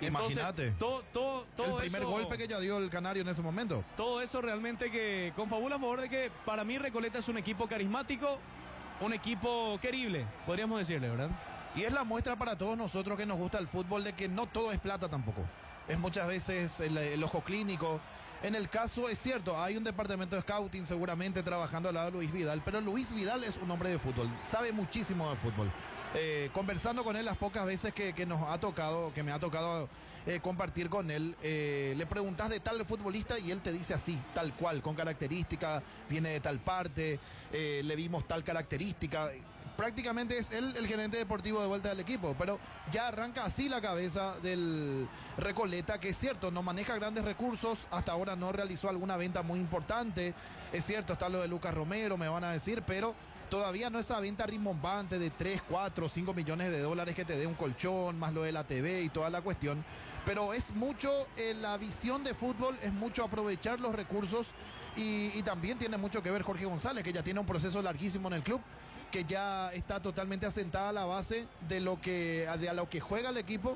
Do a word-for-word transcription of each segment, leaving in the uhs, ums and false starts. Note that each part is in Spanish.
Imagínate. Todo, todo, todo el primer eso, golpe que ya dio el Canario en ese momento. Todo eso realmente que confabula a favor de que para mí Recoleta es un equipo carismático, un equipo querible, podríamos decirle, ¿verdad? Y es la muestra para todos nosotros que nos gusta el fútbol de que no todo es plata tampoco. Es muchas veces el, el ojo clínico. En el caso, es cierto, hay un departamento de scouting seguramente trabajando al lado de Luis Vidal, pero Luis Vidal es un hombre de fútbol, sabe muchísimo de fútbol. Eh, conversando con él las pocas veces que, que nos ha tocado, que me ha tocado eh, compartir con él, eh, le preguntas de tal futbolista y él te dice así, tal cual, con característica, viene de tal parte, eh, le vimos tal característica. Prácticamente es él el gerente deportivo de vuelta del equipo, pero ya arranca así la cabeza del Recoleta, que es cierto, no maneja grandes recursos, hasta ahora no realizó alguna venta muy importante, es cierto, está lo de Lucas Romero, me van a decir, pero todavía no esa venta rimbombante de tres, cuatro, cinco millones de dólares que te dé un colchón, más lo de la T V y toda la cuestión, pero es mucho eh, la visión de fútbol, es mucho aprovechar los recursos y, y también tiene mucho que ver Jorge González, que ya tiene un proceso larguísimo en el club, que ya está totalmente asentada la base de lo que, de a lo que juega el equipo.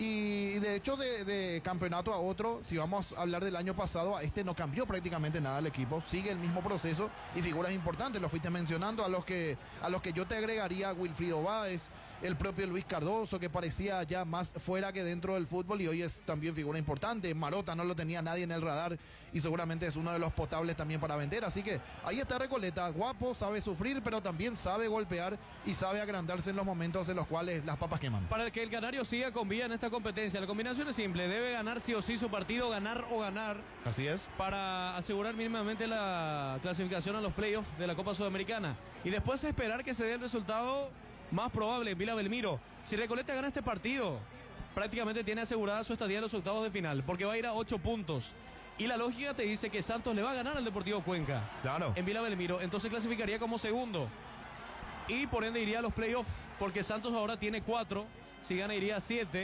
Y de hecho de, de campeonato a otro, si vamos a hablar del año pasado, a este no cambió prácticamente nada el equipo, sigue el mismo proceso y figuras importantes, lo fuiste mencionando, a los que, a los que yo te agregaría Wilfrido Báez, el propio Luis Cardoso, que parecía ya más fuera que dentro del fútbol y hoy es también figura importante. Marota no lo tenía nadie en el radar y seguramente es uno de los potables también para vender, así que ahí está Recoleta, guapo, sabe sufrir, pero también sabe golpear y sabe agrandarse en los momentos en los cuales las papas queman. Para que el Canario siga con vida en esta competencia, la combinación es simple, debe ganar sí o sí su partido, ganar o ganar. Así es. Para asegurar mínimamente la clasificación a los playoffs de la Copa Sudamericana. Y después esperar que se dé el resultado más probable en Vila Belmiro. Si Recoleta gana este partido, prácticamente tiene asegurada su estadía en los octavos de final, porque va a ir a ocho puntos. Y la lógica te dice que Santos le va a ganar al Deportivo Cuenca. Claro. En Vila Belmiro, entonces clasificaría como segundo. Y por ende iría a los playoffs, porque Santos ahora tiene cuatro, si gana iría a siete.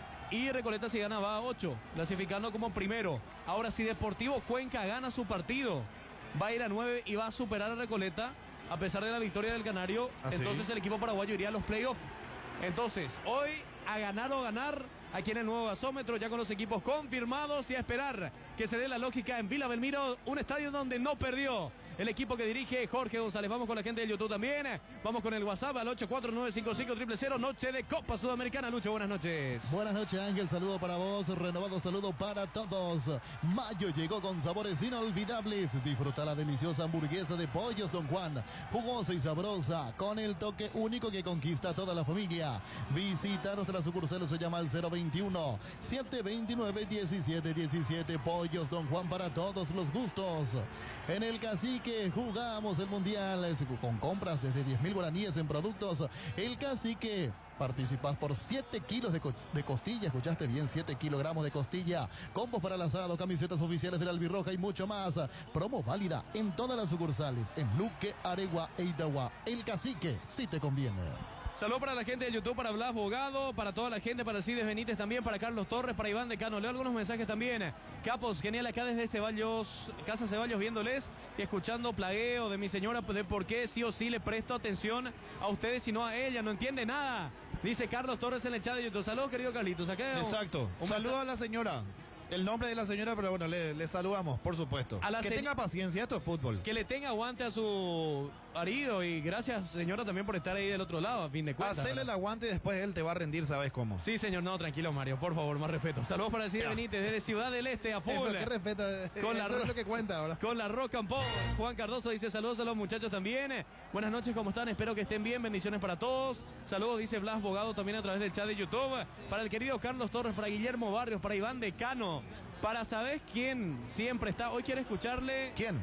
Y Recoleta si gana va a ocho, clasificando como primero. Ahora si Deportivo Cuenca gana su partido, va a ir a nueve y va a superar a Recoleta, a pesar de la victoria del Canario. ¿Ah, entonces sí? El equipo paraguayo iría a los playoffs. Entonces, hoy a ganar o ganar, aquí en el nuevo gasómetro, ya con los equipos confirmados y a esperar que se dé la lógica en Vila Belmiro, un estadio donde no perdió el equipo que dirige Jorge González. Vamos con la gente de YouTube también, vamos con el WhatsApp al ocho cuatro nueve cinco cinco cero cero cero, noche de Copa Sudamericana. Lucho, buenas noches. Buenas noches, Ángel, saludo para vos, renovado saludo para todos. Mayo llegó con sabores inolvidables, disfruta la deliciosa hamburguesa de Pollos Don Juan, jugosa y sabrosa, con el toque único que conquista a toda la familia. Visita nuestra sucursal, se llama al cero veintiuno, setecientos veintinueve, diecisiete diecisiete, Pollos Don Juan para todos los gustos. En el Cacique que jugamos el mundial con compras desde diez mil guaraníes en productos. El Cacique, participas por siete kilos de, co de costilla, escuchaste bien, siete kilogramos de costilla, combos para el asado, camisetas oficiales de la Albirroja y mucho más. Promo válida en todas las sucursales, en Luque, Aregua e Itagua. El Cacique, si te conviene. Saludos para la gente de YouTube, para Blas Bogado, para toda la gente, para Cides Benítez también, para Carlos Torres, para Iván Decano. Leo algunos mensajes también. Capos, genial acá desde Ceballos, Casa Ceballos, viéndoles y escuchando plagueo de mi señora de por qué sí o sí le presto atención a ustedes y no a ella. No entiende nada. Dice Carlos Torres en el chat de YouTube. Saludos, querido Carlitos. Acá exacto. Un saludo a la señora. El nombre de la señora, pero bueno, le, le saludamos, por supuesto. A la que tenga paciencia, esto es fútbol. Que le tenga aguante a su marido y gracias, señora, también por estar ahí del otro lado, a fin de cuentas. Hacerle el aguante y después él te va a rendir, ¿sabes cómo? Sí, señor, no, tranquilo, Mario, por favor, más respeto. Saludos para el Cid Benítez desde Ciudad del Este a full. Eh, ¿Qué respeto? Con la Eso es lo que cuenta ahora. Con la Rock and Pop. Juan Cardoso dice saludos a los muchachos también. Buenas noches, ¿cómo están? Espero que estén bien, bendiciones para todos. Saludos, dice Blas Bogado también a través del chat de YouTube. Para el querido Carlos Torres, para Guillermo Barrios, para Iván Decano. Para ¿sabes quién siempre está? Hoy quiere escucharle. ¿Quién?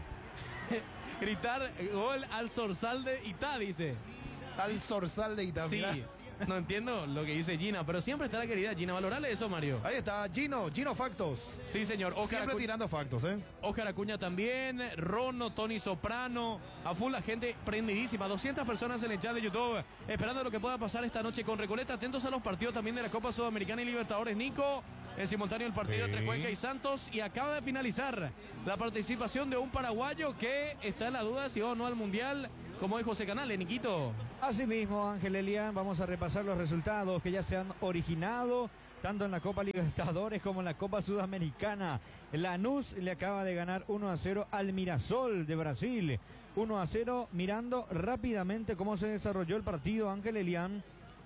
Gritar gol al Zorzal de Itá, dice. Al Zorzal de Itá, sí. Mira. No entiendo lo que dice Gina, pero siempre está la querida Gina. Valorale eso, Mario. Ahí está, Gino, Gino Factos. Sí, señor. Oscar siempre Acuña, tirando factos, ¿eh? Oscar Acuña también, Rono, Tony Soprano, a full la gente prendidísima. doscientas personas en el chat de YouTube, esperando lo que pueda pasar esta noche con Recoleta. Atentos a los partidos también de la Copa Sudamericana y Libertadores, Nico. En simultáneo el partido sí. entre Cuenca y Santos. Y acaba de finalizar la participación de un paraguayo que está en la duda si va o no al Mundial, como es José Canales, Niquito. Así mismo, Ángel Elian, vamos a repasar los resultados que ya se han originado, tanto en la Copa Libertadores como en la Copa Sudamericana. Lanús le acaba de ganar uno a cero al Mirasol de Brasil. uno a cero, mirando rápidamente cómo se desarrolló el partido, Ángel Elian.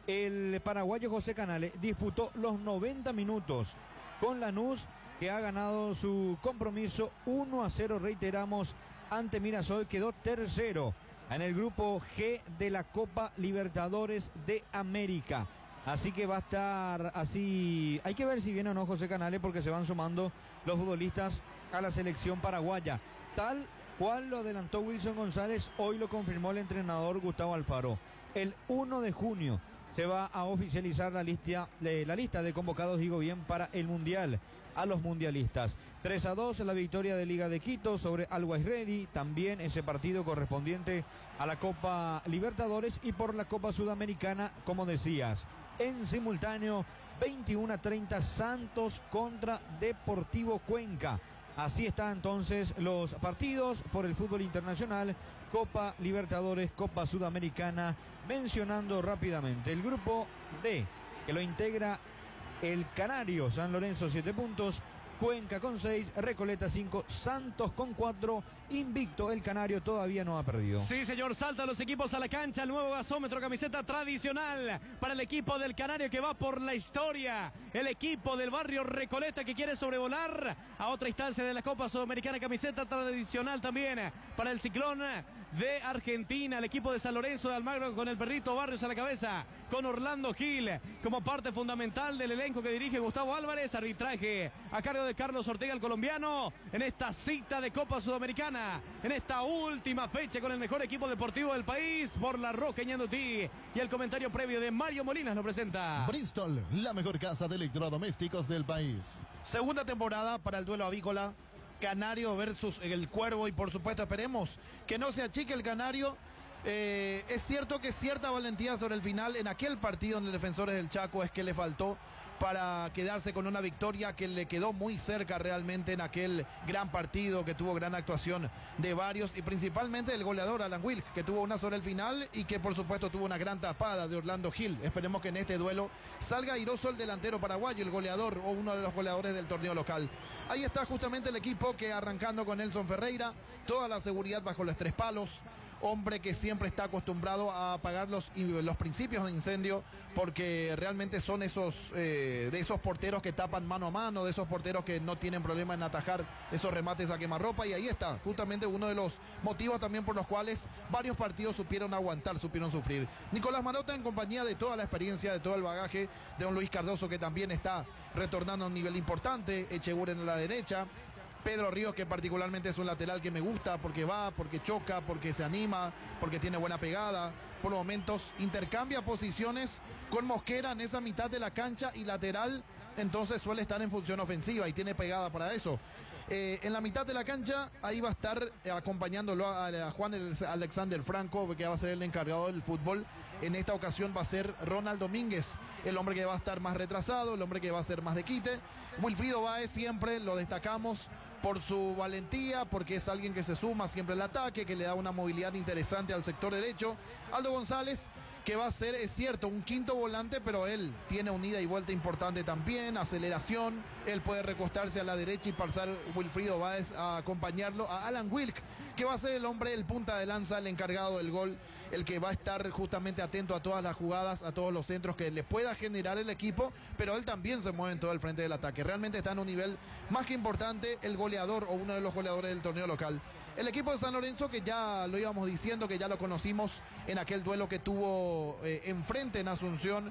El paraguayo José Canales disputó los noventa minutos con Lanús, que ha ganado su compromiso uno a cero, reiteramos, ante Mirasol. Quedó tercero en el grupo G de la Copa Libertadores de América. Así que va a estar así. Hay que ver si viene o no José Canales, porque se van sumando los futbolistas a la selección paraguaya. Tal cual lo adelantó Wilson González, hoy lo confirmó el entrenador Gustavo Alfaro. El uno de junio se va a oficializar la lista, la lista de convocados, digo bien, para el Mundial, a los mundialistas. tres a dos la victoria de Liga de Quito sobre Always Ready, también ese partido correspondiente a la Copa Libertadores y por la Copa Sudamericana, como decías. En simultáneo, veintiuno a treinta Santos contra Deportivo Cuenca. Así están entonces los partidos por el fútbol internacional, Copa Libertadores, Copa Sudamericana. Mencionando rápidamente el grupo D, que lo integra el Canario, San Lorenzo siete puntos, Cuenca con seis, Recoleta cinco, Santos con cuatro, invicto el Canario, todavía no ha perdido. Sí, señor, saltan los equipos a la cancha, el nuevo gasómetro, camiseta tradicional para el equipo del Canario que va por la historia, el equipo del barrio Recoleta que quiere sobrevolar a otra instancia de la Copa Sudamericana, camiseta tradicional también para el Ciclón de Argentina, el equipo de San Lorenzo de Almagro con el perrito Barrios a la cabeza, con Orlando Gil como parte fundamental del elenco que dirige Gustavo Álvarez, arbitraje a cargo de Carlos Ortega, el colombiano, en esta cita de Copa Sudamericana, en esta última fecha con el mejor equipo deportivo del país, por la Roca Ñandutí, y el comentario previo de Mario Molinas lo presenta. Bristol, la mejor casa de electrodomésticos del país. Segunda temporada para el duelo avícola, Canario versus el Cuervo, y por supuesto esperemos que no se achique el Canario. Eh, es cierto que cierta valentía sobre el final en aquel partido en el Defensores del Chaco es que le faltó para quedarse con una victoria que le quedó muy cerca realmente en aquel gran partido que tuvo gran actuación de varios y principalmente el goleador Alan Wilk, que tuvo una sobre el final y que por supuesto tuvo una gran tapada de Orlando Gil. Esperemos que en este duelo salga airoso el delantero paraguayo, el goleador o uno de los goleadores del torneo local. Ahí está justamente el equipo que, arrancando con Nelson Ferreira, toda la seguridad bajo los tres palos, hombre que siempre está acostumbrado a apagar los, los principios de incendio, porque realmente son esos eh, de esos porteros que tapan mano a mano, de esos porteros que no tienen problema en atajar esos remates a quemarropa, y ahí está justamente uno de los motivos también por los cuales varios partidos supieron aguantar, supieron sufrir. Nicolás Marota, en compañía de toda la experiencia, de todo el bagaje de don Luis Cardoso, que también está retornando a un nivel importante, Echeguren en la derecha, Pedro Ríos, que particularmente es un lateral que me gusta porque va, porque choca, porque se anima, porque tiene buena pegada. Por momentos intercambia posiciones con Mosquera en esa mitad de la cancha, y lateral entonces suele estar en función ofensiva y tiene pegada para eso. Eh, en la mitad de la cancha, ahí va a estar eh, acompañándolo a, a Juan Alexander Franco, que va a ser el encargado del fútbol. En esta ocasión va a ser Ronald Domínguez, el hombre que va a estar más retrasado, el hombre que va a ser más de quite. Wilfrido Báez siempre lo destacamos por su valentía, porque es alguien que se suma siempre al ataque, que le da una movilidad interesante al sector derecho. Aldo González, que va a ser, es cierto, un quinto volante, pero él tiene un ida y vuelta importante también, aceleración, él puede recostarse a la derecha y pasar Wilfrido Báez a acompañarlo, a Alan Wilk, que va a ser el hombre, el punta de lanza, el encargado del gol, el que va a estar justamente atento a todas las jugadas, a todos los centros que le pueda generar el equipo, pero él también se mueve en todo el frente del ataque. Realmente está en un nivel más que importante, el goleador o uno de los goleadores del torneo local. El equipo de San Lorenzo, que ya lo íbamos diciendo, que ya lo conocimos en aquel duelo que tuvo eh, enfrente en Asunción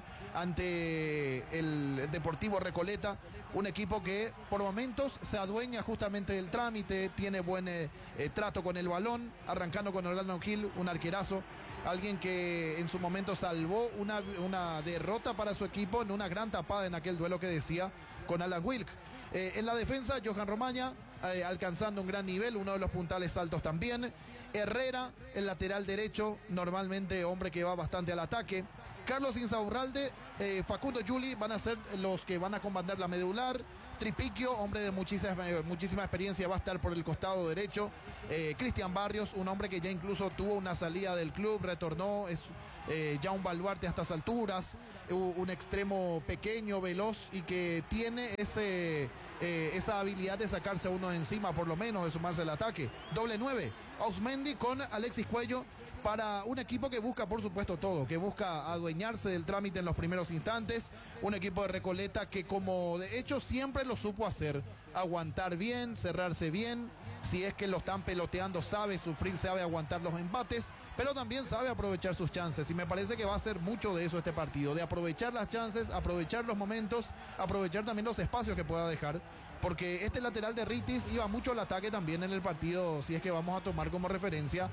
ante el Deportivo Recoleta, un equipo que por momentos se adueña justamente del trámite, tiene buen eh, eh, trato con el balón, arrancando con Orlando Gil, un arquerazo, alguien que en su momento salvó una, una derrota para su equipo en una gran tapada en aquel duelo que decía con Alan Wilk. Eh, en la defensa, Johan Romaña, eh, alcanzando un gran nivel, uno de los puntales altos también. Herrera, el lateral derecho, normalmente hombre que va bastante al ataque. Carlos Insaurralde, eh, Facundo Juli van a ser los que van a comandar la medular. Tripiquio, hombre de muchísima, muchísima experiencia, va a estar por el costado derecho. Eh, Cristian Barrios, un hombre que ya incluso tuvo una salida del club, retornó, es eh, ya un baluarte a estas alturas, un extremo pequeño, veloz y que tiene ese, eh, esa habilidad de sacarse a uno de encima, por lo menos, de sumarse al ataque. Doble nueve, Ausmendi con Alexis Cuello, para un equipo que busca, por supuesto, todo, que busca adueñarse del trámite en los primeros instantes, un equipo de Recoleta que, como de hecho siempre lo supo hacer, aguantar bien, cerrarse bien, si es que lo están peloteando sabe sufrir, sabe aguantar los embates, pero también sabe aprovechar sus chances, y me parece que va a ser mucho de eso este partido, de aprovechar las chances, aprovechar los momentos, aprovechar también los espacios que pueda dejar, porque este lateral de Ritis iba mucho al ataque también en el partido, si es que vamos a tomar como referencia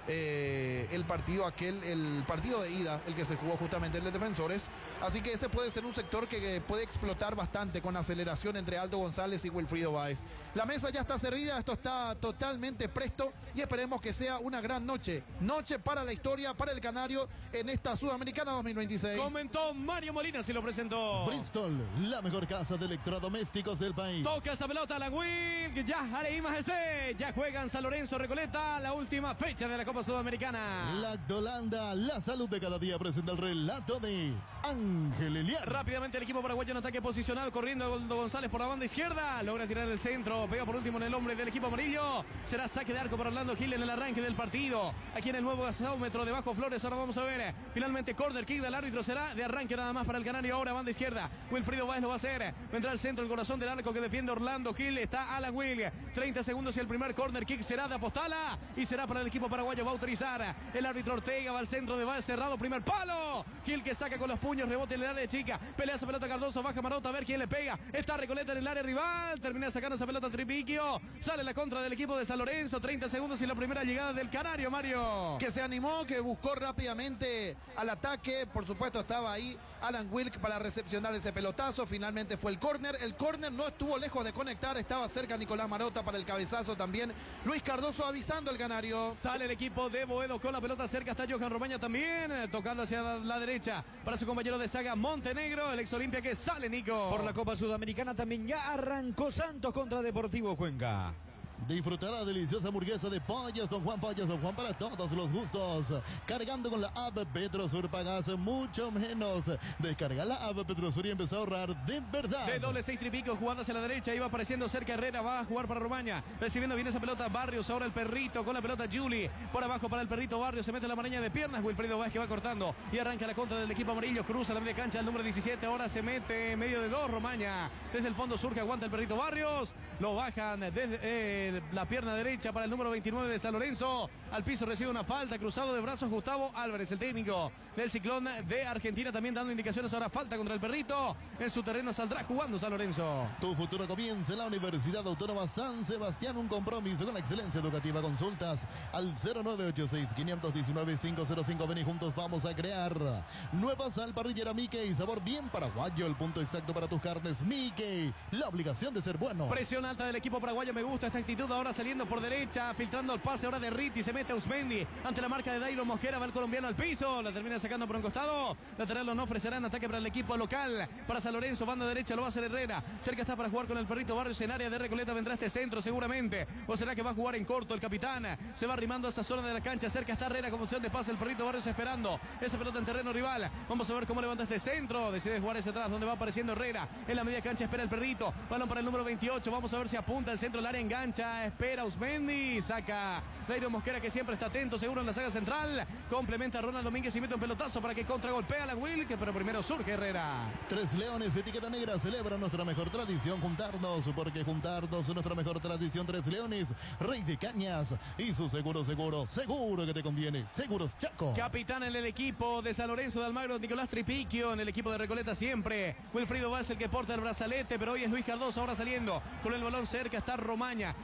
Eh, el partido aquel, el partido de ida, el que se jugó justamente en los Defensores, así que ese puede ser un sector que, que puede explotar bastante con aceleración entre Aldo González y Wilfrido Báez. La mesa ya está servida, esto está totalmente presto y esperemos que sea una gran noche, noche para la historia, para el Canario en esta Sudamericana dos mil veintiséis. Comentó Mario Molina, se lo presentó Bristol, la mejor casa de electrodomésticos del país. Toca esa pelota Alan Wilk, ya Areima G C, ya juegan San Lorenzo Recoleta, la última fecha de la Copa Sudamericana. Lactolanda, la salud de cada día, presenta el relato de Ángel Eliar. Rápidamente el equipo paraguayo en ataque posicional, corriendo Aldo González por la banda izquierda, logra tirar el centro, pega por último en el hombre del equipo amarillo, será saque de arco para Orlando Gil en el arranque del partido, aquí en el nuevo gasómetro de Bajo Flores. Ahora vamos a ver, finalmente corner kick del árbitro, será de arranque nada más para el Canario. Ahora banda izquierda, Wilfrido Báez lo va a hacer, vendrá al centro, el corazón del arco que defiende Orlando Gil, está Alan Will, treinta segundos y el primer corner kick será de Apostala y será para el equipo paraguayo. Va a autorizar el árbitro Ortega, va al centro de Báez, cerrado, primer palo, Gil que saca con los puños, rebote en el área de chica, pelea esa pelota Cardoso, baja Marota, a ver quién le pega, está Recoleta en el área rival, termina sacando esa pelota Tripiquio, sale la contra del equipo de San Lorenzo, treinta segundos y la primera llegada del Canario, Mario. Que se animó, que buscó rápidamente al ataque, por supuesto estaba ahí Alan Wilk para recepcionar ese pelotazo, finalmente fue el córner, el córner no estuvo lejos de conectar, estaba cerca Nicolás Marota para el cabezazo también, Luis Cardoso avisando al Canario. Sale el equipo de Boedo con la pelota cerca, está Johan Romaña también, tocando hacia la derecha para su compañero de saga Montenegro, el ex Olimpia que sale, Nico. Por la Copa Sudamericana también ya arrancó Santos contra Deportivo Cuenca. Disfrutar la deliciosa hamburguesa de Pollos Don Juan, Pollos Don Juan para todos los gustos. Cargando con la app Petrosur pagas mucho menos. Descarga la app Petrosur y empieza a ahorrar de verdad. De doble seis Tripico jugando hacia la derecha, iba apareciendo cerca Herrera, va a jugar para Romaña. Recibiendo bien esa pelota Barrios, ahora el perrito con la pelota Juli. Por abajo para el perrito Barrios, se mete la maraña de piernas. Wilfrido Vázquez va cortando y arranca la contra del equipo amarillo. Cruza la media cancha el número diecisiete, ahora se mete en medio de dos Romaña. Desde el fondo surge, aguanta el perrito Barrios. Lo bajan desde eh, la pierna derecha para el número veintinueve de San Lorenzo. Al piso recibe una falta, cruzado de brazos Gustavo Álvarez, el técnico del Ciclón de Argentina, también dando indicaciones. Ahora falta contra el perrito. En su terreno saldrá jugando San Lorenzo. Tu futuro comienza en la Universidad Autónoma San Sebastián, un compromiso con la excelencia educativa. Consultas al cero nueve ocho seis, cinco uno nueve, cinco cero cinco. Ven y juntos vamos a crear nueva sal parrillera Mickey, sabor bien paraguayo, el punto exacto para tus carnes. Mickey, la obligación de ser bueno. Presión alta del equipo paraguayo, me gusta esta actitud. Ahora saliendo por derecha, filtrando el pase ahora de Riti, se mete Ausmendi ante la marca de Dairo Mosquera, va el colombiano al piso, la termina sacando por un costado. Lateral no ofrecerá en ataque para el equipo local, para San Lorenzo, banda derecha lo va a hacer Herrera, cerca está para jugar con el perrito Barrios en área de Recoleta, vendrá este centro seguramente, o será que va a jugar en corto el capitán, se va arrimando a esa zona de la cancha, cerca está Herrera como opción de pase, el perrito Barrios esperando esa pelota en terreno rival. Vamos a ver cómo levanta este centro, decide jugar ese atrás donde va apareciendo Herrera, en la media cancha espera el perrito, balón para el número veintiocho, vamos a ver si apunta el centro del área, engancha, espera Ausmendi, saca Dairo Mosquera que siempre está atento, seguro en la saga central, complementa a Ronald Domínguez y mete un pelotazo para que contragolpea a la Will, que pero primero surge Herrera. Tres Leones, etiqueta negra, celebra nuestra mejor tradición, juntarnos, porque juntarnos es nuestra mejor tradición. Tres Leones, Rey de Cañas y su seguro, seguro, seguro que te conviene, Seguros Chaco. Capitán en el equipo de San Lorenzo de Almagro, Nicolás Tripiquio, en el equipo de Recoleta siempre, Wilfrido Vázquez el que porta el brazalete, pero hoy es Luis Cardoso, ahora saliendo con el balón cerca está Romaña,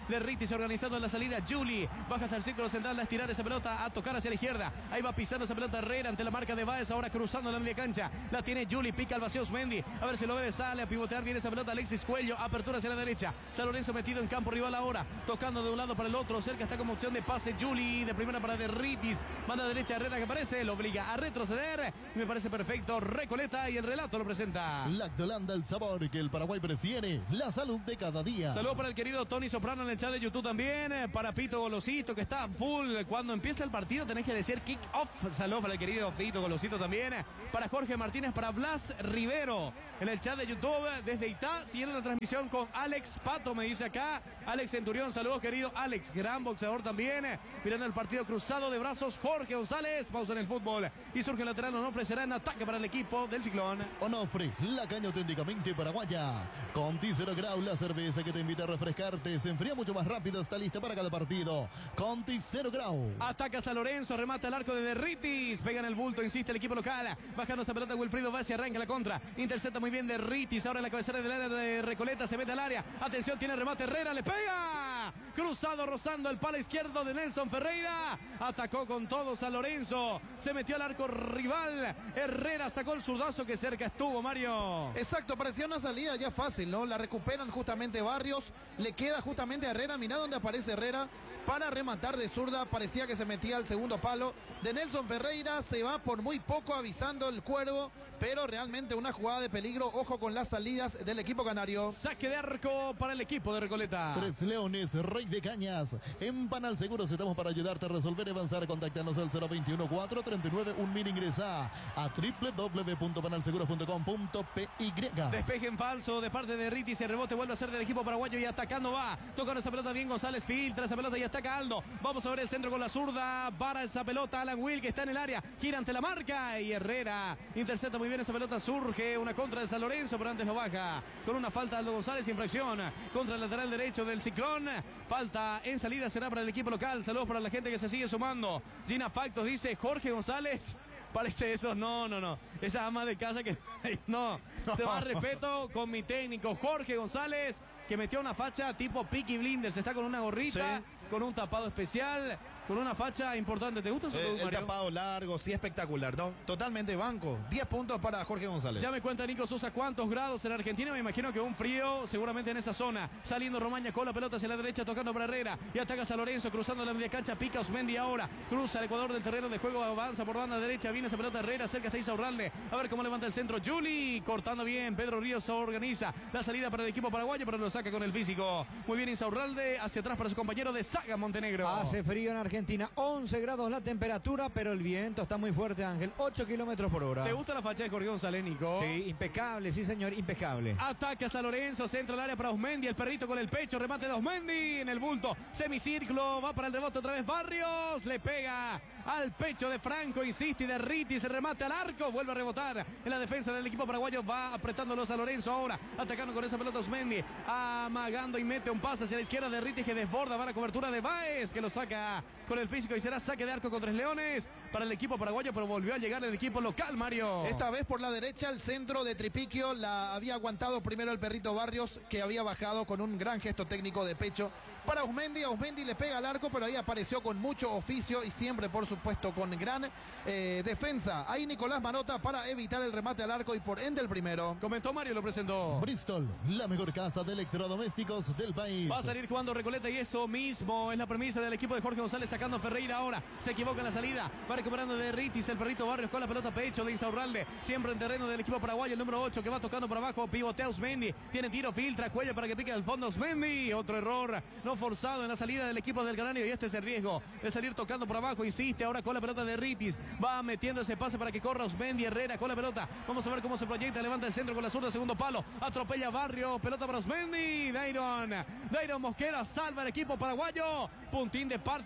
de Ritis organizando en la salida. Juli baja hasta el círculo central a estirar esa pelota, a tocar hacia la izquierda. Ahí va pisando esa pelota Herrera ante la marca de Báez, ahora cruzando la media cancha. La tiene Juli, pica al vacío Osmendi. A ver si lo ve, sale a pivotear bien esa pelota Alexis Cuello. Apertura hacia la derecha. San Lorenzo metido en campo rival ahora, tocando de un lado para el otro. Cerca está como opción de pase Juli, de primera para Derritis. Manda derecha Herrera que aparece, lo obliga a retroceder. Me parece perfecto. Recoleta y el relato lo presenta Lactolanda, el sabor que el Paraguay prefiere. La salud de cada día. Saludos para el querido Tony Soprano en el chat de YouTube también. eh, Para Pito Golosito que está full. Cuando empieza el partido tenés que decir kick off. Saludos para el querido Pito Golosito también. eh, Para Jorge Martínez, para Blas Rivero en el chat de YouTube desde Itá. Siguiendo la transmisión con Alex Pato, me dice acá. Alex Centurión, saludos querido Alex. Gran boxeador también. eh, Mirando el partido cruzado de brazos Jorge González. Pausa en el fútbol. Y surge el lateral, Onofre será en ataque para el equipo del Ciclón. Onofre, la caña auténticamente paraguaya. Conti Cero Grau, la cerveza que te invita a refrescarte. Se enfría mucho más rápido, está lista para cada partido. Conti Cero Grau. Ataca San Lorenzo, remata el arco de Derritis. Pega en el bulto, insiste el equipo local. Bajando esa pelota Wilfrido Bassi, arranca la contra. Intercepta muy bien Derritis. Ahora en la cabecera del área de Recoleta, se mete al área. Atención, tiene remate Herrera, le pega. Cruzado, rozando el palo izquierdo de Nelson Ferreira. Atacó con todo San Lorenzo. Se metió al arco rival. Herrera sacó el zurdazo que cerca estuvo, Mario. Exacto, parecía una salida ya fácil, ¿no? La recuperan justamente Barrios, le queda justamente a Herrera, mirá dónde aparece Herrera para rematar de zurda, parecía que se metía al segundo palo de Nelson Ferreira, se va por muy poco avisando el Cuervo, pero realmente una jugada de peligro, ojo con las salidas del equipo canario. Saque de arco para el equipo de Recoleta. Tres Leones, Rey de Cañas. En Panal Seguros estamos para ayudarte a resolver y avanzar. Contáctanos al cero veintiuno, cuatro treinta y nueve, un mil. Ingresa a doble u doble u doble u punto panal seguros punto com punto pe y. Despeje en falso de parte de Ritis, el rebote vuelve a ser del equipo paraguayo y atacando va. Tocando esa pelota bien González, filtra esa pelota y ataca Aldo. Vamos a ver el centro con la zurda. Para esa pelota Alan Will que está en el área. Gira ante la marca y Herrera intercepta muy bien esa pelota. Surge una contra de San Lorenzo, pero antes lo baja. Con una falta Aldo González, infracción contra el lateral derecho del Ciclón. Falta en salida será para el equipo local. Saludos para la gente que se sigue sumando. Gina Factos dice Jorge González. Parece eso, no, no, no. Esa ama de casa que no, se va a respeto con mi técnico Jorge González, que metió una facha tipo Peaky Blinders. Está con una gorrita, sí, con un tapado especial, con una facha importante. ¿Te gusta su eh, Mario? El tapado largo, sí, espectacular, ¿no? Totalmente banco. diez puntos para Jorge González. Ya me cuenta Nico Sosa cuántos grados en Argentina. Me imagino que un frío seguramente en esa zona. Saliendo Romaña con la pelota hacia la derecha, tocando para Herrera. Y ataca San Lorenzo, cruzando la media cancha. Pica Osmendi ahora. Cruza el Ecuador del terreno de juego. Avanza por banda derecha. Viene esa pelota Herrera. Cerca está Isaurralde. A ver cómo levanta el centro. Juli cortando bien. Pedro Ríos organiza la salida para el equipo paraguayo, pero lo saca con el físico. Muy bien Isaurralde. Hacia atrás para su compañero de Saga Montenegro. Hace frío en Argentina. once grados la temperatura, pero el viento está muy fuerte, Ángel. ocho kilómetros por hora. ¿Te gusta la facha de Jorge González, Nico? Sí, impecable, sí señor, impecable. Ataque a San Lorenzo, centro del área para Osmendi, el perrito con el pecho, remate de Osmendi en el bulto, semicírculo, va para el rebote otra vez Barrios, le pega al pecho de Franco, insiste y Derritis, se remate al arco, vuelve a rebotar en la defensa del equipo paraguayo, va apretándolo a San Lorenzo ahora, atacando con esa pelota Osmendi, amagando y mete un pase hacia la izquierda, Derritis que desborda, va a la cobertura de Báez, que lo saca con el físico y será saque de arco con Tres Leones para el equipo paraguayo, pero volvió a llegar el equipo local, Mario. Esta vez por la derecha, el centro de Tripiquio, la había aguantado primero el perrito Barrios, que había bajado con un gran gesto técnico de pecho para Osmendi. Osmendi le pega al arco, pero ahí apareció con mucho oficio y siempre, por supuesto, con gran eh, defensa. Ahí Nicolás Manota para evitar el remate al arco y por ende el primero. Comentó Mario, lo presentó. Bristol, la mejor casa de electrodomésticos del país. Va a salir jugando Recoleta y eso mismo es la premisa del equipo de Jorge González, sacando a Ferreira ahora. Se equivoca en la salida, va recuperando de Ritis, el perrito Barrios con la pelota pecho de Isaurralde, siempre en terreno del equipo paraguayo, el número ocho que va tocando por abajo, pivotea Osmendi, tiene tiro, filtra, cuello para que pique al fondo Osmendi, otro error, no forzado en la salida del equipo del Canario y este es el riesgo de salir tocando por abajo, insiste ahora con la pelota de Ritis, va metiendo ese pase para que corra Osmendi, Herrera con la pelota, vamos a ver cómo se proyecta, levanta el centro con la zurda, segundo palo, atropella Barrios, pelota para Osmendi, Dairon, Dairon Mosquera salva el equipo paraguayo, puntín de parte del colombiano.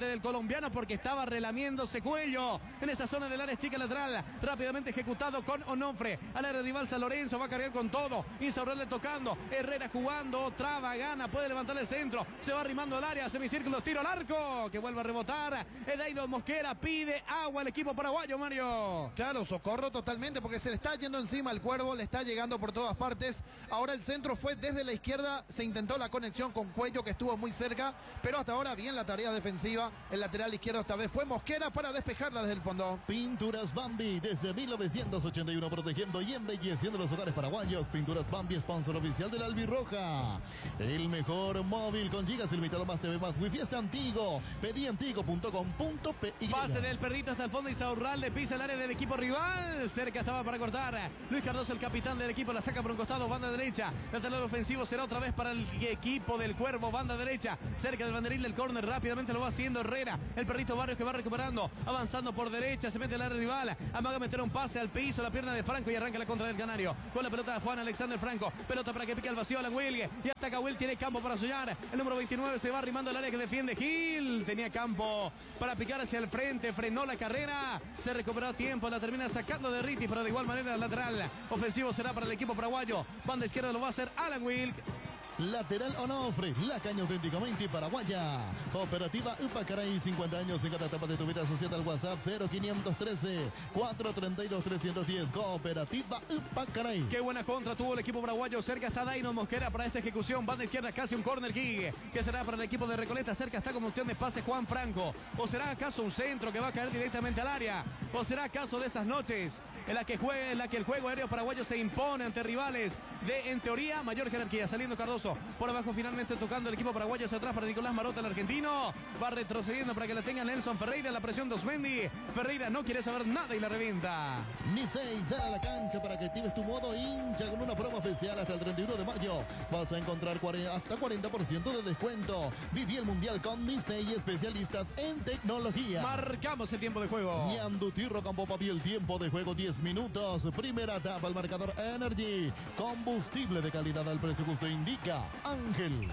colombiano porque estaba relamiéndose Cuello en esa zona del área chica lateral. Rápidamente ejecutado con Onofre. Al área rival San Lorenzo va a cargar con todo. Insaurralde tocando. Herrera jugando. Traba, gana. Puede levantar el centro. Se va arrimando al área. Semicírculo. Tiro al arco. Que vuelve a rebotar. Edailo Mosquera pide agua al equipo paraguayo, Mario. Claro, socorro totalmente porque se le está yendo encima el Cuervo. Le está llegando por todas partes. Ahora el centro fue desde la izquierda. Se intentó la conexión con Cuello que estuvo muy cerca. Pero hasta ahora bien la tarea defensiva. El lateral izquierdo esta vez fue Mosquera para despejarla desde el fondo. Pinturas Bambi desde mil novecientos ochenta y uno protegiendo y embelleciendo los hogares paraguayos. Pinturas Bambi, sponsor oficial de la Albirroja. El mejor móvil con gigas ilimitado más T V más Wi-Fi está Antigo. Pedí antigo punto com punto pe. Pase del perrito hasta el fondo y Insaurralde pisa el área del equipo rival. Cerca estaba para cortar. Luis Cardoso, el capitán del equipo, la saca por un costado, banda derecha. Lateral ofensivo será otra vez para el equipo del Cuervo, banda derecha. Cerca del banderín del córner, rápidamente lo va haciendo Herrera. El perrito Barrios que va recuperando, avanzando por derecha, se mete el área rival. Amaga meter un pase al piso, la pierna de Franco y arranca la contra del Canario. Con la pelota de Juan Alexander Franco. Pelota para que pique al vacío Alan Will. Y ataca Will, tiene campo para soñar. El número veintinueve se va arrimando al área que defiende Gil. Tenía campo para picar hacia el frente, frenó la carrera. Se recuperó a tiempo, la termina sacando de Riti, pero de igual manera el lateral ofensivo será para el equipo paraguayo. Banda izquierda lo va a hacer Alan Will. Lateral Onofre, la caña auténticamente paraguaya. Cooperativa Upacaray, cincuenta años en cada etapa de tu vida. Asociada al WhatsApp cero quinientos trece, cuatrocientos treinta y dos, trescientos diez. Cooperativa Upacaray. Qué buena contra tuvo el equipo paraguayo. Cerca está Daino Mosquera para esta ejecución. Banda izquierda, casi un corner kick, que será para el equipo de Recoleta. Cerca está como opción de pase Juan Franco. ¿O será acaso un centro que va a caer directamente al área? ¿O será acaso de esas noches en la que, juegue, en la que el juego aéreo paraguayo se impone ante rivales de, en teoría, mayor jerarquía? Saliendo Cardoso. Por abajo finalmente tocando el equipo paraguayo hacia atrás para Nicolás Marota, el argentino. Va retrocediendo para que la tenga Nelson Ferreira. La presión de Osmendi. Ferreira no quiere saber nada y la revienta. Ni seis, sale a la cancha para que actives tu modo hincha con una promo especial hasta el treinta y uno de mayo. Vas a encontrar hasta cuarenta por ciento de descuento. Viví el mundial con Ni seis, especialistas en tecnología. Marcamos el tiempo de juego. Ñandutirro Campo Papi, el tiempo de juego diez minutos. Primera etapa, el marcador Energy. Combustible de calidad al precio justo indica Ángel.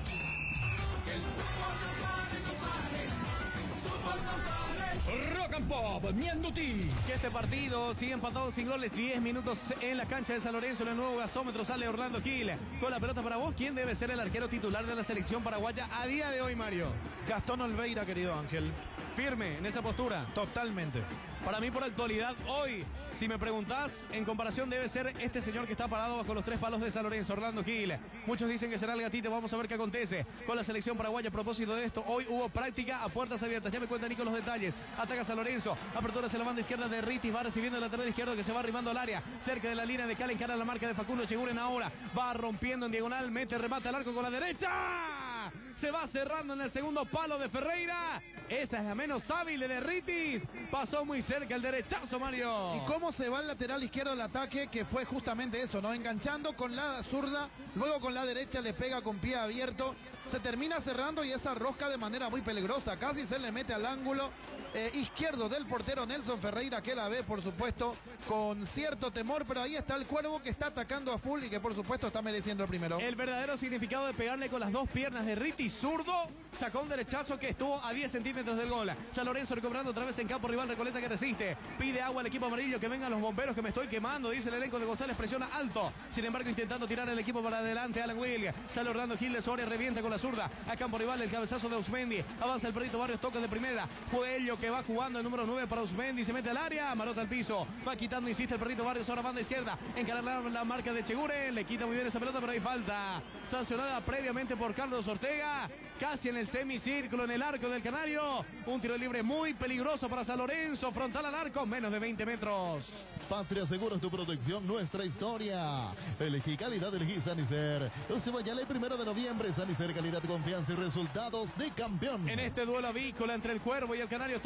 Rock and Pop, Ñanduti. Que este partido sigue empatado sin goles. diez minutos en la cancha de San Lorenzo. En el nuevo gasómetro sale Orlando Gil. Con la pelota para vos, ¿quién debe ser el arquero titular de la selección paraguaya a día de hoy, Mario? Gastón Olveira, querido Ángel. Firme en esa postura. Totalmente. Para mí, por actualidad, hoy, si me preguntás, en comparación debe ser este señor que está parado bajo los tres palos de San Lorenzo, Orlando Gil. Muchos dicen que será el gatito, vamos a ver qué acontece con la selección paraguaya. A propósito de esto, hoy hubo práctica a puertas abiertas. Ya me cuenta Nico los detalles. Ataca San Lorenzo, apertura hacia la banda izquierda de Ritis, va recibiendo el lateral izquierdo que se va arrimando al área, cerca de la línea de Cali, encara la marca de Facundo Cheguren ahora, va rompiendo en diagonal, mete, remata al arco con la derecha. Se va cerrando en el segundo palo de Ferreira. Esa es la menos hábil de Ritis. Pasó muy cerca el derechazo, Mario. ¿Y cómo se va el lateral izquierdo del ataque? Que fue justamente eso, ¿no? Enganchando con la zurda, luego con la derecha le pega con pie abierto. Se termina cerrando y esa rosca de manera muy peligrosa. Casi se le mete al ángulo eh, izquierdo del portero Nelson Ferreira, que la ve, por supuesto, con cierto temor. Pero ahí está el Cuervo que está atacando a full y que, por supuesto, está mereciendo el primero. El verdadero significado de pegarle con las dos piernas de Ritis zurdo. Sacó un derechazo que estuvo a diez centímetros del gol. San Lorenzo recuperando otra vez en campo rival. Recoleta que resiste. Pide agua al equipo amarillo. Que vengan los bomberos que me estoy quemando. Dice el elenco de González. Presiona alto. Sin embargo, intentando tirar el equipo para adelante. Alan Will. Sale Orlando Gil de Soria. Revienta con la zurda. A campo rival el cabezazo de Usmendi. Avanza el perrito Barrios. Toca de primera. Cuello que va jugando el número nueve para Usmendi. Se mete al área. Marota al piso. Va quitando. Insiste el perrito Barrios. Ahora banda izquierda. Encarar la, la marca de Cheguren. Le quita muy bien esa pelota, pero hay falta. Sancionada previamente por Carlos Ortega. Casi en el semicírculo, en el arco del Canario. Un tiro libre muy peligroso para San Lorenzo. Frontal al arco, menos de veinte metros. Patria Seguros, tu protección, nuestra historia. Elegí calidad, elegí Sanicer. Cebollala el primero de noviembre. Sanicer, calidad, confianza y resultados de campeón. En este duelo avícola entre el Cuervo y el Canario, todo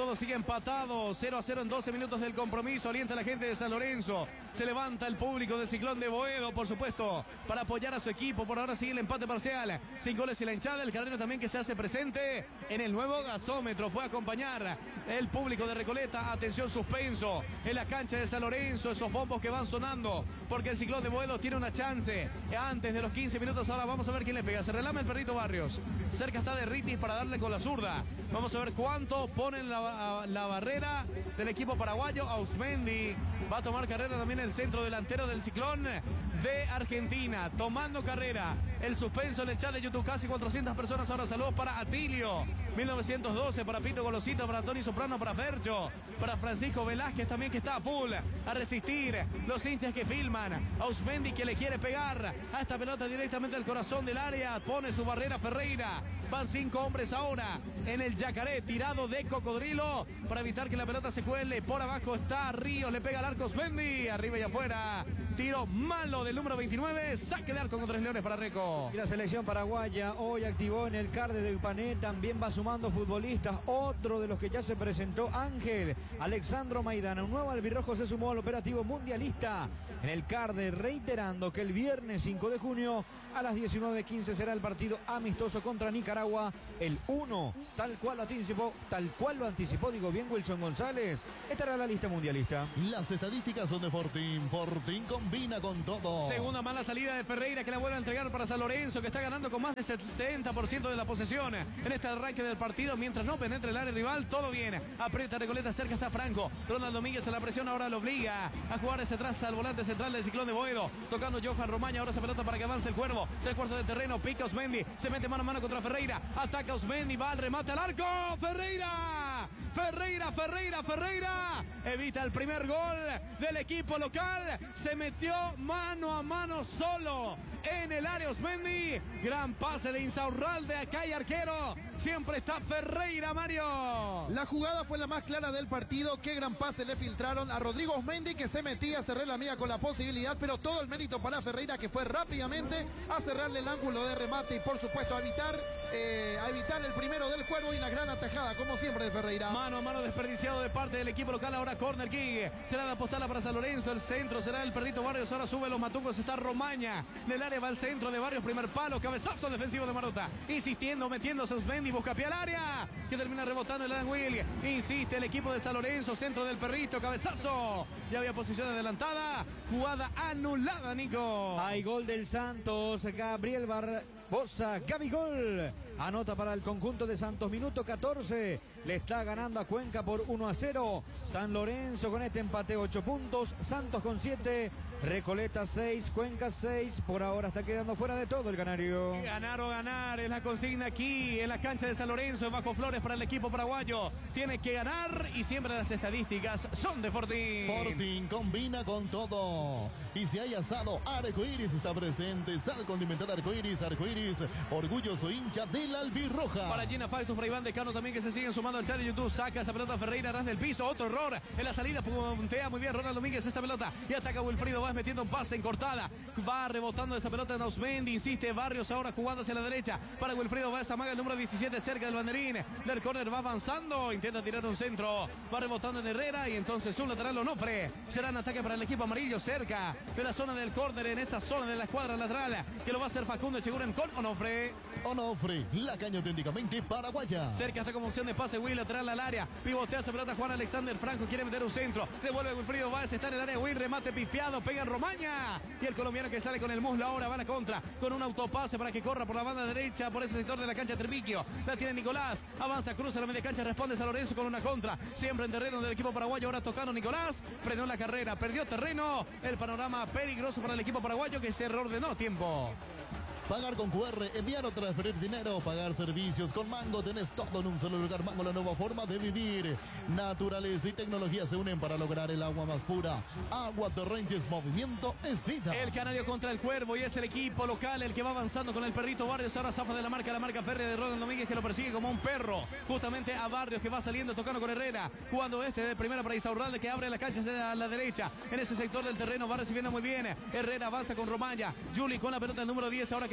Todo sigue empatado, cero a cero en doce minutos del compromiso. Alienta a la gente de San Lorenzo. Se levanta el público del Ciclón de Boedo, por supuesto, para apoyar a su equipo. Por ahora sigue el empate parcial. Sin goles y la hinchada. El Carrero también que se hace presente en el nuevo gasómetro. Fue a acompañar el público de Recoleta. Atención, suspenso en la cancha de San Lorenzo. Esos bombos que van sonando porque el Ciclón de Boedo tiene una chance antes de los quince minutos. Ahora vamos a ver quién le pega. Se relama el Perrito Barrios. Cerca está de Ritis para darle con la zurda. Vamos a ver cuánto ponen la, la barrera del equipo paraguayo. Ausmendi va a tomar carrera también el centro delantero del Ciclón de Argentina. Tomando carrera. El suspenso en el chat de YouTube. Casi cuatrocientas personas. Ahora saludos para Atilio. mil novecientos doce para Pito Golosito. Para Tony Soprano. Para Fercho. Para Francisco Velázquez también que está a full. A resistir. Los hinchas que filman. Ausmendi que le quiere pegar a esta pelota directamente al corazón del área. Pone su barrera Ferreira. Van cinco hombres ahora en el Yacaré. Tirado de cocodrilo para evitar que la pelota se cuele. Por abajo está Ríos. Le pega al arco Ausmendi. Arriba y afuera. Tiro malo del número veintinueve. Saque de arco con tres leones para Reco. Y la selección paraguaya hoy activó en el CAR de Ipané. También va sumando futbolistas. Otro de los que ya se presentó, Ángel Alexandro Maidana. Un nuevo albirrojo se sumó al operativo mundialista en el CAR de, reiterando que el viernes cinco de junio a las diecinueve quince será el partido amistoso contra Nicaragua. El uno, tal cual lo anticipó, tal cual lo anticipó, digo bien, Wilson González. Esta era la lista mundialista. Las estadísticas son de Fortín. Fortín combina con todo. Segunda mala salida de Ferreira que la vuelve a entregar para San Lorenzo, que está ganando con más del setenta por ciento de la posesión en este arranque del partido. Mientras no penetre el área rival, todo bien. Aprieta Recoleta, cerca está Franco. Ronald Domínguez a la presión, ahora lo obliga a jugar ese atrás al volante central del Ciclón de Boedo. Tocando Johan Romaña, ahora esa pelota para que avance el Cuervo. Tres cuartos de terreno, pica Ausmendi. Se mete mano a mano contra Ferreira. Ataca Ausmendi, va al remate al arco. Ferreira. Ferreira, Ferreira, Ferreira. Evita el primer gol del equipo local. Se metió mano a mano solo en el área Ausmendi. Gran pase de Insaurralde. Acá hay arquero. Siempre está Ferreira, Mario. La jugada fue la más clara del partido. Qué gran pase le filtraron a Rodrigo Ausmendi, que se metía a cerrar la mía con la posibilidad, pero todo el mérito para Ferreira, que fue rápidamente a cerrarle el ángulo de remate y por supuesto a evitar, eh, a evitar el primero del juego y la gran atajada, como siempre, de Ferreira. Mano a mano desperdiciado de parte del equipo local. Ahora corner kick. Será la postada para San Lorenzo. El centro será el Perrito Barrios. Ahora sube los matucos. Está Romaña. Del área va al centro de Barrios. Primer palo. Cabezazo defensivo de Marota. Insistiendo, metiéndose Ausmendi. Busca pie al área. Que termina rebotando el Adam Will. Insiste el equipo de San Lorenzo. Centro del Perrito. Cabezazo. Ya había posición adelantada. Jugada anulada, Nico. Hay gol del Santos. Gabriel Barbosa. Gabigol. Anota para el conjunto de Santos. Minuto catorce. Le está ganando a Cuenca por uno a cero. San Lorenzo con este empate ocho puntos. Santos con siete. Recoleta seis. Cuenca seis. Por ahora está quedando fuera de todo el canario. Ganar o ganar es la consigna aquí en la cancha de San Lorenzo. Bajo Flores para el equipo paraguayo. Tiene que ganar y siempre las estadísticas son de Fortín. Fortín combina con todo. Y si hay asado, Arcoiris está presente. Sal condimentada Arcoiris. Arcoiris, orgulloso hincha de la albirroja. Para Gina Factus, para Iván Decano también, que se siguen sumando al chat de YouTube. Saca esa pelota Ferreira atrás del piso. Otro error en la salida. Puntea muy bien Ronald Domínguez esa pelota. Y ataca Wilfrido. Va metiendo un pase en cortada. Va rebotando esa pelota en Ausmendi. Insiste Barrios ahora jugando hacia la derecha. Para Wilfrido va esa maga el número diecisiete cerca del banderín. Del córner va avanzando. Intenta tirar un centro. Va rebotando en Herrera. Y entonces un lateral Onofre. Será un ataque para el equipo amarillo cerca de la zona del córner. En esa zona de la escuadra lateral. Que lo va a hacer Facundo Echeguren con Onofre. Onofre, la caña auténticamente paraguaya. Cerca está como opción de pase Will, lateral al área. Pivotea esa pelota Juan Alexander Franco. Quiere meter un centro. Devuelve Wilfrido Báez. Está en el área Will. Remate pifiado. Pega en Romaña. Y el colombiano que sale con el muslo ahora va a la contra. Con un autopase para que corra por la banda derecha. Por ese sector de la cancha Triviquio. La tiene Nicolás. Avanza, cruza la media cancha. Responde San Lorenzo con una contra. Siempre en terreno del equipo paraguayo. Ahora tocando Nicolás. Frenó la carrera. Perdió terreno. El panorama peligroso para el equipo paraguayo que se reordenó tiempo. Pagar con Q R, enviar o transferir dinero, pagar servicios. Con Mango tenés todo en un solo lugar. Mango, la nueva forma de vivir. Naturaleza y tecnología se unen para lograr el agua más pura. Agua Torrentes, movimiento es vida. El Canario contra el Cuervo y es el equipo local el que va avanzando con el Perrito Barrios. Ahora zafa de la marca, la marca férrea de Ronald Domínguez, que lo persigue como un perro. Justamente a Barrios, que va saliendo tocando con Herrera. Jugando este de primera para Isaurralde, que abre la cancha a la derecha. En ese sector del terreno va recibiendo muy bien. Herrera avanza con Romaña. Juli con la pelota del número diez. Ahora que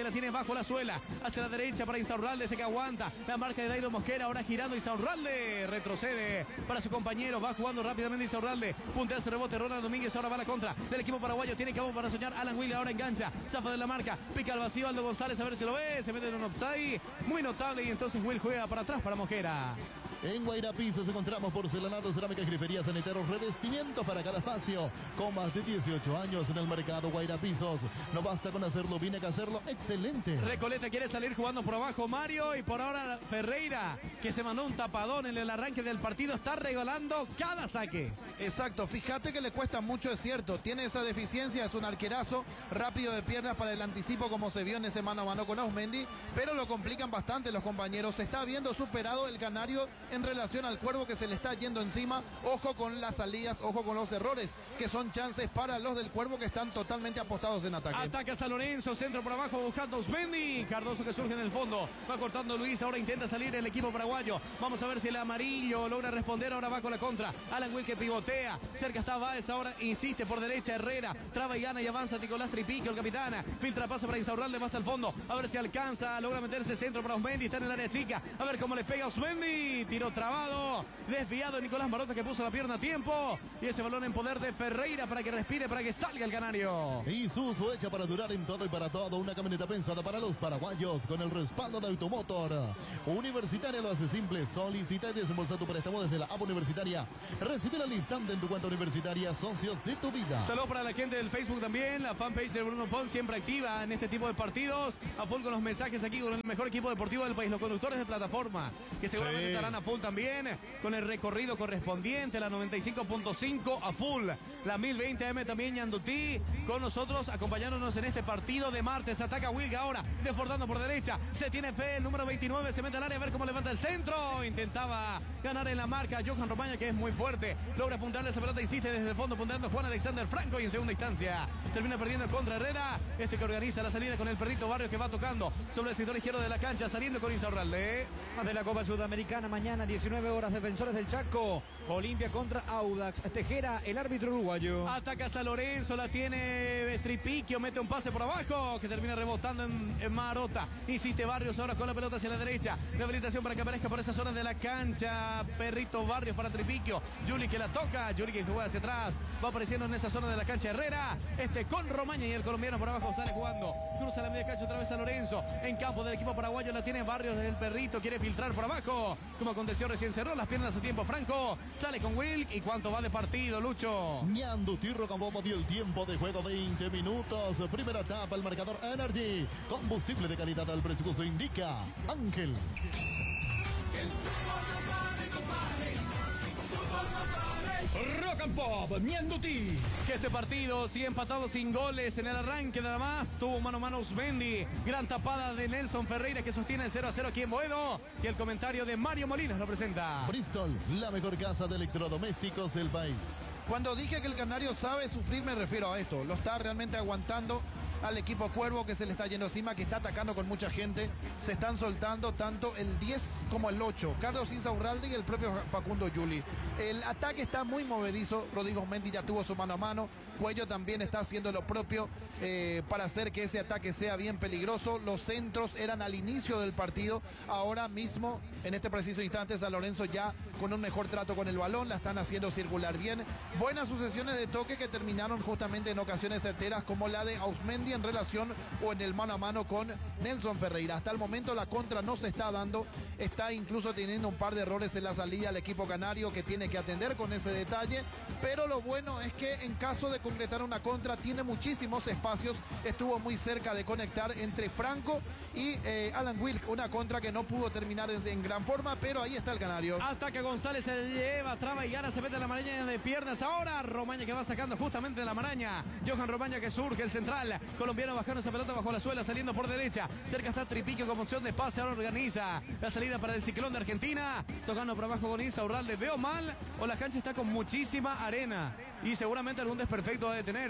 que la tiene bajo la suela. Hacia la derecha para Insaurralde, este que aguanta. La marca de Dairo Mosquera, ahora girando Insaurralde. Retrocede para su compañero. Va jugando rápidamente Insaurralde. Puntea ese rebote. Ronald Domínguez ahora va a la contra del equipo paraguayo. Tiene cabo para soñar. Alan Will ahora engancha. Zafa de la marca. Pica al vacío Aldo González. A ver si lo ve. Se mete en un offside. Muy notable. Y entonces Will juega para atrás para Mosquera. En Guairapisos encontramos porcelanato, cerámica, grifería, sanitarios, revestimientos para cada espacio. Con más de dieciocho años en el mercado Guairapisos. No basta con hacerlo bien, hay que hacerlo excelente. Recoleta quiere salir jugando por abajo Mario. Y por ahora Ferreira, que se mandó un tapadón en el arranque del partido, está regalando cada saque. Exacto, fíjate que le cuesta mucho, es cierto. Tiene esa deficiencia, es un arquerazo rápido de piernas para el anticipo, como se vio en ese mano a mano con Ausmendi. Pero lo complican bastante los compañeros. Se está viendo superado el canario en relación al Cuervo, que se le está yendo encima. Ojo con las salidas, ojo con los errores, que son chances para los del Cuervo, que están totalmente apostados en ataque. Ataca San Lorenzo, centro por abajo buscando Ausmendi. Cardoso que surge en el fondo, va cortando Luis, ahora intenta salir el equipo paraguayo. Vamos a ver si el amarillo logra responder, ahora va con la contra. Alan Will que pivotea, cerca está Báez, ahora insiste por derecha Herrera, traba y gana y avanza Nicolás Tripiquio, el capitán. Filtra, pasa para Insaurralde, va hasta el fondo, a ver si alcanza, logra meterse centro para Ausmendi, está en el área chica, a ver cómo le pega Ausmendi. Tiro trabado, desviado Nicolás Marota, que puso la pierna a tiempo, y ese balón en poder de Ferreira para que respire, para que salga el canario. Y Isuzu, hecha para durar en todo y para todo, una camioneta pensada para los paraguayos con el respaldo de Automotor. Universitaria lo hace simple, solicita y desembolsa tu préstamo desde la app universitaria. Recibe al instante en tu cuenta universitaria, socios de tu vida. Saludos para la gente del Facebook también, la fanpage de Bruno Pons siempre activa en este tipo de partidos, a full con los mensajes aquí con el mejor equipo deportivo del país, los conductores de plataforma, que seguramente sí estarán a full también, con el recorrido correspondiente, la noventa y cinco punto cinco a full, la mil veinte A M también Ñandutí, con nosotros, acompañándonos en este partido de martes. Ataca Wilga ahora, desbordando por derecha, se tiene fe, el número veintinueve se mete al área, a ver cómo levanta el centro, intentaba ganar en la marca Johan Romaña, que es muy fuerte, logra apuntarle esa pelota, insiste desde el fondo, apuntando Juan Alexander Franco, y en segunda instancia termina perdiendo contra Herrera, este que organiza la salida con el perrito Barrios, que va tocando sobre el sector izquierdo de la cancha, saliendo con Insaurralde. De la Copa Sudamericana, mañana diecinueve horas, Defensores del Chaco, Olimpia contra Audax, Tejera, el árbitro uruguayo. Ataca San Lorenzo, la tiene Tripiquio, mete un pase por abajo, que termina rebotando en, en Marota, insiste Barrios ahora con la pelota hacia la derecha, la habilitación para que aparezca por esa zona de la cancha, perrito Barrios para Tripiquio, Juli que la toca, Juli que juega hacia atrás, va apareciendo en esa zona de la cancha Herrera, este con Romaña, y el colombiano por abajo sale jugando, cruza la media cancha otra vez San Lorenzo, en campo del equipo paraguayo la tiene Barrios desde el perrito, quiere filtrar por abajo, como aconteció recién, cerró las piernas a tiempo Franco, sale con Wilk, y cuánto va de partido, Lucho. Ñandutí Rocambombo dio el tiempo de juego, veinte minutos, primera etapa, el marcador Energy, combustible de calidad al presupuesto indica Ángel. Rock and Pop, Ñandutí. Que este partido sigue empatado sin goles en el arranque, nada más. Tuvo mano a mano Ausmendi. Gran tapada de Nelson Ferreira, que sostiene el cero a cero aquí en Boedo. Y el comentario de Mario Molinas lo presenta. Bristol, la mejor casa de electrodomésticos del país. Cuando dije que el canario sabe sufrir, me refiero a esto. Lo está realmente aguantando al equipo Cuervo, que se le está yendo encima, que está atacando con mucha gente. Se están soltando tanto el diez como el ocho. Carlos Insaurralde y el propio Facundo Juli. El ataque está muy movedizo. Rodrigo Mendy ya tuvo su mano a mano. Cuello también está haciendo lo propio eh, para hacer que ese ataque sea bien peligroso. Los centros eran al inicio del partido. Ahora mismo, en este preciso instante, San Lorenzo ya con un mejor trato con el balón. La están haciendo circular bien. Buenas sucesiones de toque que terminaron justamente en ocasiones certeras, como la de Ausmendi en relación o en el mano a mano con Nelson Ferreira. Hasta el momento la contra no se está dando. Está incluso teniendo un par de errores en la salida al equipo canario, que tiene que atender con ese detalle. Pero lo bueno es que en caso de concretar una contra tiene muchísimos espacios. Estuvo muy cerca de conectar entre Franco y eh, Alan Wilk. Una contra que no pudo terminar en, en gran forma, pero ahí está el canario. Ataca González, se lleva, traba y gana, se mete en la maraña de piernas. Ahora Romaña, que va sacando justamente de la maraña. Johan Romaña, que surge, el central colombiano, bajando esa pelota bajo la suela, saliendo por derecha. Cerca está Tripiquio con opción de pase. Ahora organiza la salida para el Ciclón de Argentina. Tocando por abajo con Insaurralde. ¿Veo mal o la cancha está con muchísima arena? Y seguramente algún desperfecto va a detener.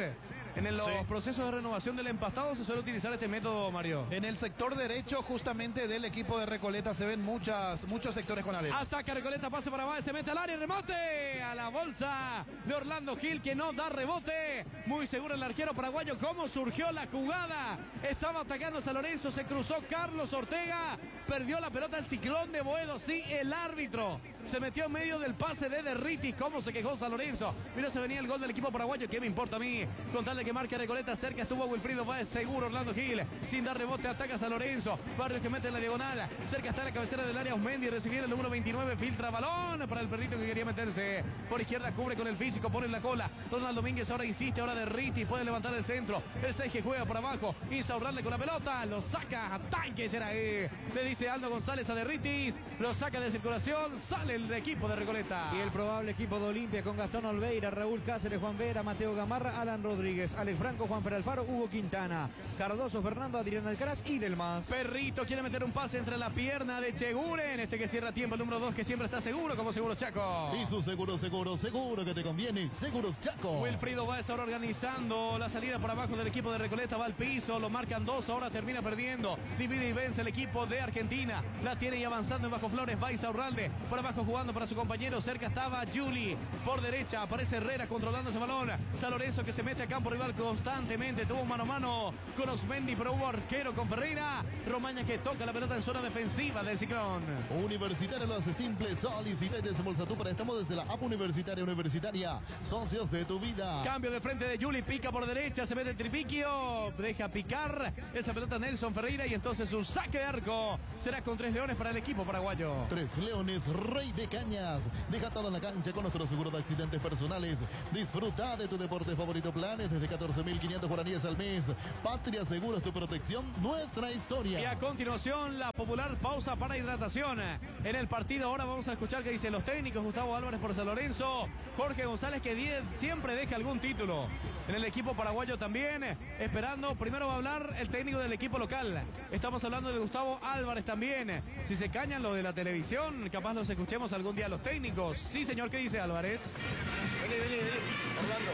En el- los Sí. procesos de renovación del empastado se suele utilizar este método, Mario. En el sector derecho, justamente del equipo de Recoleta, se ven muchas, muchos sectores con arena. Ataca Recoleta, pase para Báez, se mete al área y remote a la bolsa de Orlando Gil, que no da rebote. Muy seguro el arquero paraguayo. ¿Cómo surgió la jugada? Estaba atacando San Lorenzo, se cruzó Carlos Ortega, perdió la pelota el Ciclón de Boedo. Sí, el árbitro se metió en medio del pase de Derriti. ¿Cómo se quejó San Lorenzo? Mira, se venía el gol del equipo paraguayo. ¿Qué me importa a mí? Con tal de que marque Recoleta, cerca estuvo Wilfrido Báez, seguro Orlando Gil, sin dar rebote, ataca San Lorenzo. Barrios que mete en la diagonal, cerca está la cabecera del área Osmendi, recibiendo el número veintinueve, filtra balón para el perrito que quería meterse por izquierda, cubre con el físico, pone en la cola. Donald Domínguez ahora insiste, ahora Derriti, puede levantar el centro. El seis que juega por abajo, Insaurralde con la pelota, lo saca, ataque será ahí. Le dice Aldo González a Derritis, lo saca de circulación, sale el equipo de Recoleta. Y el probable equipo de Olimpia con Gastón Olveira, Raúl Cáceres, Juan Vera, Mateo Gamarra, Alan Rodríguez, Alex Franco, Juan Fer Alfaro, Hugo Quintana, Cardoso, Fernando, Adrián Alcaraz y Delmas. Perrito quiere meter un pase entre la pierna de Cheguren, este que cierra tiempo, el número dos que siempre está seguro como Seguro Chaco. Y su seguro, seguro, seguro que te conviene. Seguros Chaco. Wilfrido Báez ahora organizando la salida por abajo del equipo de Recoleta, va al piso, lo marcan dos, ahora termina perdiendo, divide y vence el equipo de Argentina, la tiene y avanzando en Bajo Flores, va Insaurralde, por abajo jugando para su compañero, cerca estaba Juli, por derecha aparece Herrera controlando ese balón, San Lorenzo que se mete a campo rival constantemente, tuvo mano a mano con Osmendi, pero hubo arquero con Ferreira, Romaña que toca la pelota en zona defensiva del Ciclón. Universitario lo hace simple, solicita y desembolsa tu préstamo desde la app Universitaria Universitaria. Socios de tu vida. Cambio de frente de Juli, pica por derecha, se mete el tripiquio, deja picar esa pelota Nelson Ferreira y entonces un saque de arco. Será con tres leones para el equipo paraguayo. Tres Leones, Rey de Cañas. Deja todo en la cancha con nuestro seguro de accidentes personales. Disfruta de tu deporte favorito, planes desde catorce mil quinientos guaraníes al mes. Patria Seguros, tu protección, nuestra historia. Y a continuación la popular pausa para hidratación. En el partido ahora vamos a escuchar qué dicen los técnicos. Gustavo Álvarez por San Lorenzo, Jorge González que die- siempre deja algún título. En el equipo paraguayo también, esperando, primero va a hablar el técnico del equipo local. Estamos hablando de Gustavo Álvarez también. Si se cañan los de la televisión, capaz los escuchemos algún día los técnicos. Sí, señor, ¿qué dice Álvarez? Vení, vení, vení, Orlando.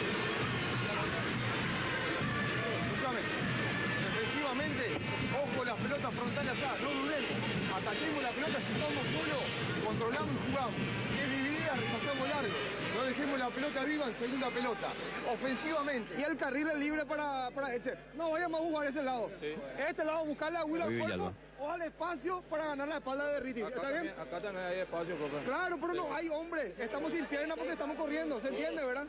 Escúchame. Defensivamente, ojo las pelotas frontales allá, no dudemos. Ataquemos la pelota si estamos solos, controlamos y jugamos. Si es dividida, rechazamos largo. No dejemos la pelota viva en segunda pelota. Ofensivamente. Y el carril es libre para, para este. No vayamos a jugar ese lado. Este lado buscarle a William Cuervo o al espacio para ganar la espalda de Riti. ¿Está bien? Acá también hay espacio, profe. Claro, pero no hay hombre. Estamos sin pierna porque estamos corriendo. ¿Se entiende, verdad?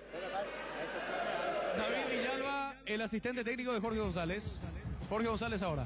David Villalba, el asistente técnico de Jorge González. Jorge González ahora.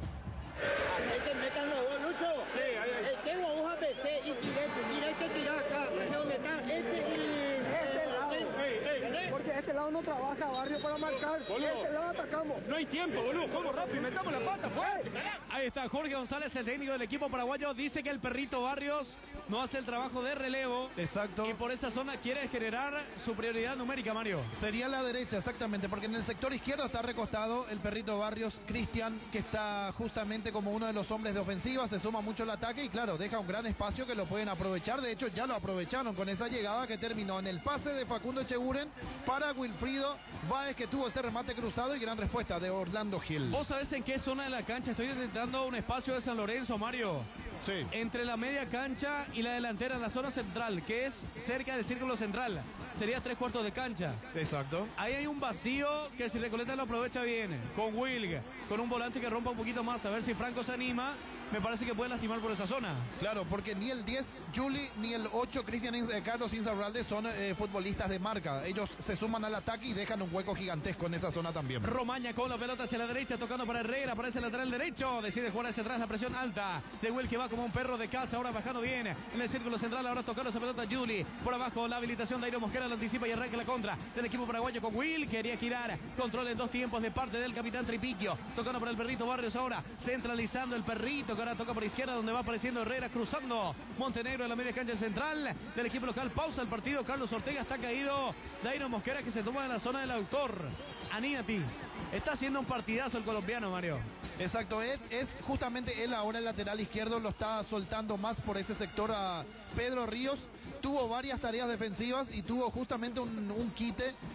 Así que metan los dos, Lucho. Sí, ahí, ahí. Eh, tengo vos a P C y tiré, mira hay que tirar acá. Ese donde está, ese y este lado. ¿Entendés? Porque este lado no trabaja Barrio para marcar. Este lado atacamos. No hay tiempo, boludo. Como rápido, metamos la pata, fuerte. Ahí está Jorge González, el técnico del equipo paraguayo. Dice que el perrito Barrios no hace el trabajo de relevo. Exacto. Y por esa zona quiere generar su prioridad numérica, Mario. Sería la derecha, exactamente, porque en el sector izquierdo está recostado el perrito Barrios, Cristian, que está justamente como uno de los hombres de ofensiva, se suma mucho el ataque y claro, deja un gran espacio que lo pueden aprovechar. De hecho, ya lo aprovecharon con esa llegada que terminó en el pase de Facundo Echeguren para Wilfrido Báez, que tuvo ese remate cruzado y gran respuesta de Orlando Gil. ¿Vos sabés en qué zona de la cancha estoy intentando un espacio de San Lorenzo, Mario? Sí. Entre la media cancha y la delantera en la zona central, que es cerca del círculo central. Sería tres cuartos de cancha. Exacto. Ahí hay un vacío que si Recoleta lo aprovecha bien. Con Wilg, con un volante que rompa un poquito más. A ver si Franco se anima. Me parece que puede lastimar por esa zona. Claro, porque ni el diez, Juli, ni el ocho, Cristian eh, Carlos Insaurralde son eh, futbolistas de marca. Ellos se suman al ataque y dejan un hueco gigantesco en esa zona también. Romaña con la pelota hacia la derecha, tocando para Herrera, aparece el lateral derecho, decide jugar hacia atrás, la presión alta de Will que va como un perro de casa, ahora bajando bien en el círculo central, ahora tocando esa pelota Juli, por abajo la habilitación de Airo Mosquera, lo anticipa y arranca la contra del equipo paraguayo con Will, quería girar, control en dos tiempos de parte del capitán Tripiquio, tocando para el perrito Barrios ahora, centralizando el perrito que ahora toca por izquierda donde va apareciendo Herrera, cruzando Montenegro en la media cancha central del equipo local, pausa el partido, Carlos Ortega está caído, Dairo Mosquera que se toma en la zona del autor, Aníati, está haciendo un partidazo el colombiano, Mario. Exacto, es, es justamente él ahora el lateral izquierdo, lo está soltando más por ese sector a Pedro Ríos. Tuvo varias tareas defensivas y tuvo justamente un, un quite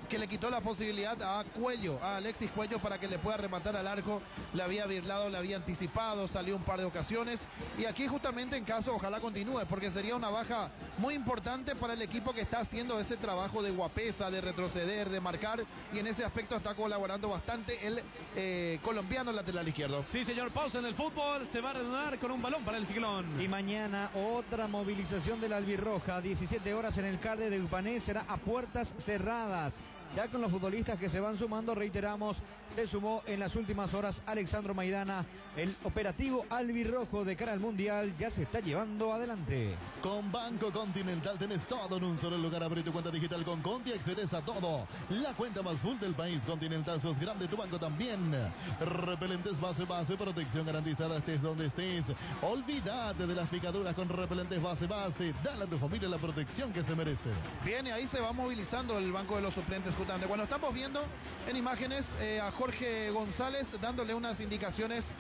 que le quitó la posibilidad a Cuello, a Alexis Cuello, para que le pueda rematar al arco. Le había virlado, le había anticipado, salió un par de ocasiones. Y aquí justamente en caso, ojalá continúe, porque sería una baja muy importante para el equipo que está haciendo ese trabajo de guapesa, de retroceder, de marcar. Y en ese aspecto está colaborando bastante el eh, colombiano lateral izquierdo. Sí, señor, pausa en el fútbol. Se va a reanudar con un balón para el Ciclón. Y mañana otra movilización de la albirroja. diecisiete horas en el CARDE de Upané, será a puertas cerradas. Ya con los futbolistas que se van sumando, reiteramos, se sumó en las últimas horas Alexandro Maidana. El operativo albirrojo de cara al Mundial ya se está llevando adelante. Con Banco Continental tenés todo en un solo lugar. Abre tu cuenta digital con Conti, accedes a todo. La cuenta más full del país. Continental, sos grande, tu banco también. Repelentes base, base, protección garantizada estés donde estés. Olvídate de las picaduras con repelentes base, base. Dale a tu familia la protección que se merece. Bien, y ahí se va movilizando el banco de los suplentes. Bueno, estamos viendo en imágenes eh, a Jorge González dándole unas indicaciones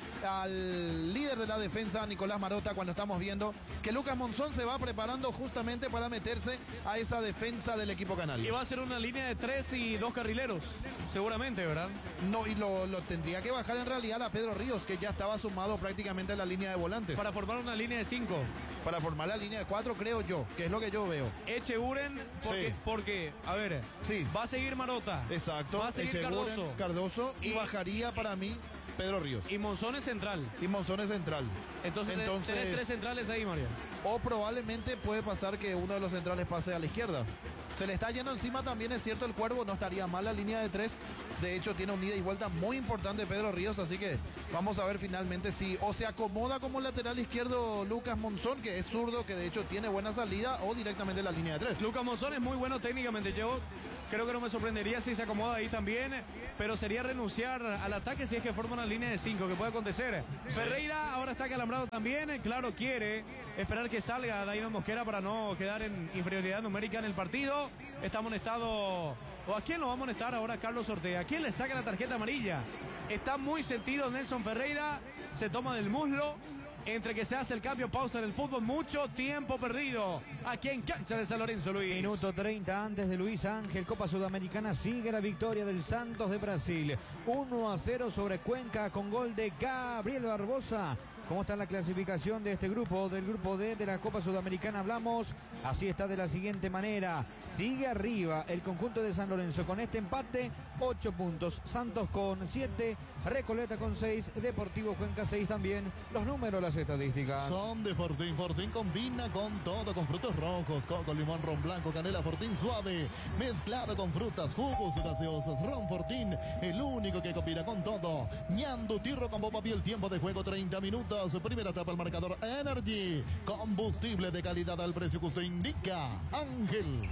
al líder de la defensa, Nicolás Marota, cuando estamos viendo que Lucas Monzón se va preparando justamente para meterse a esa defensa del equipo canario. Y va a ser una línea de tres y dos carrileros, seguramente, ¿verdad? No, y lo, lo tendría que bajar en realidad a Pedro Ríos, que ya estaba sumado prácticamente a la línea de volantes. Para formar una línea de cinco. Para formar la línea de cuatro, creo yo, que es lo que yo veo. Echeguren, porque, Sí. porque a ver, Sí. va a seguir Marota. Exacto. Va a seguir Echeguren, Cardoso. Cardoso y, Y- bajaría para mí Pedro Ríos. Y Monzón es central. Y Monzón es central. Entonces, Entonces- tenés tres centrales ahí, María. O probablemente puede pasar que uno de los centrales pase a la izquierda. Se le está yendo encima también, es cierto, el Cuervo. No estaría mal la línea de tres. De hecho, tiene un ida y vuelta muy importante Pedro Ríos. Así que vamos a ver finalmente si o se acomoda como lateral izquierdo Lucas Monzón, que es zurdo, que de hecho tiene buena salida, o directamente la línea de tres. Lucas Monzón es muy bueno técnicamente. Yo creo que no me sorprendería si se acomoda ahí también, pero sería renunciar al ataque si es que forma una línea de cinco, que puede acontecer. Ferreira ahora está calambrado también. Claro, quiere esperar que salga Dairo Mosquera para no quedar en inferioridad numérica en el partido. Está amonestado. ¿O a quién lo va a amonestar ahora Carlos Ortega? ¿A quién le saca la tarjeta amarilla? Está muy sentido Nelson Ferreira. Se toma del muslo. Entre que se hace el cambio, pausa en el fútbol, mucho tiempo perdido aquí en cancha de San Lorenzo, Luis. Minuto treinta antes de Luis Ángel, Copa Sudamericana, sigue la victoria del Santos de Brasil. uno a cero sobre Cuenca con gol de Gabriel Barbosa. ¿Cómo está la clasificación de este grupo? Del grupo D de la Copa Sudamericana hablamos. Así está de la siguiente manera. Sigue arriba el conjunto de San Lorenzo con este empate, ocho puntos. Santos con siete, Recoleta con seis, Deportivo Cuenca seis también. Los números, las estadísticas. Son de Fortín. Fortín combina con todo, con frutos rojos, coco, limón, ron blanco, canela, Fortín suave, mezclado con frutas, jugos y gaseosas. Ron Fortín, el único que combina con todo. Ñandu Tirro con Boba el tiempo de juego treinta minutos. Primera etapa al marcador Energy. Combustible de calidad al precio que usted indica. Ángel.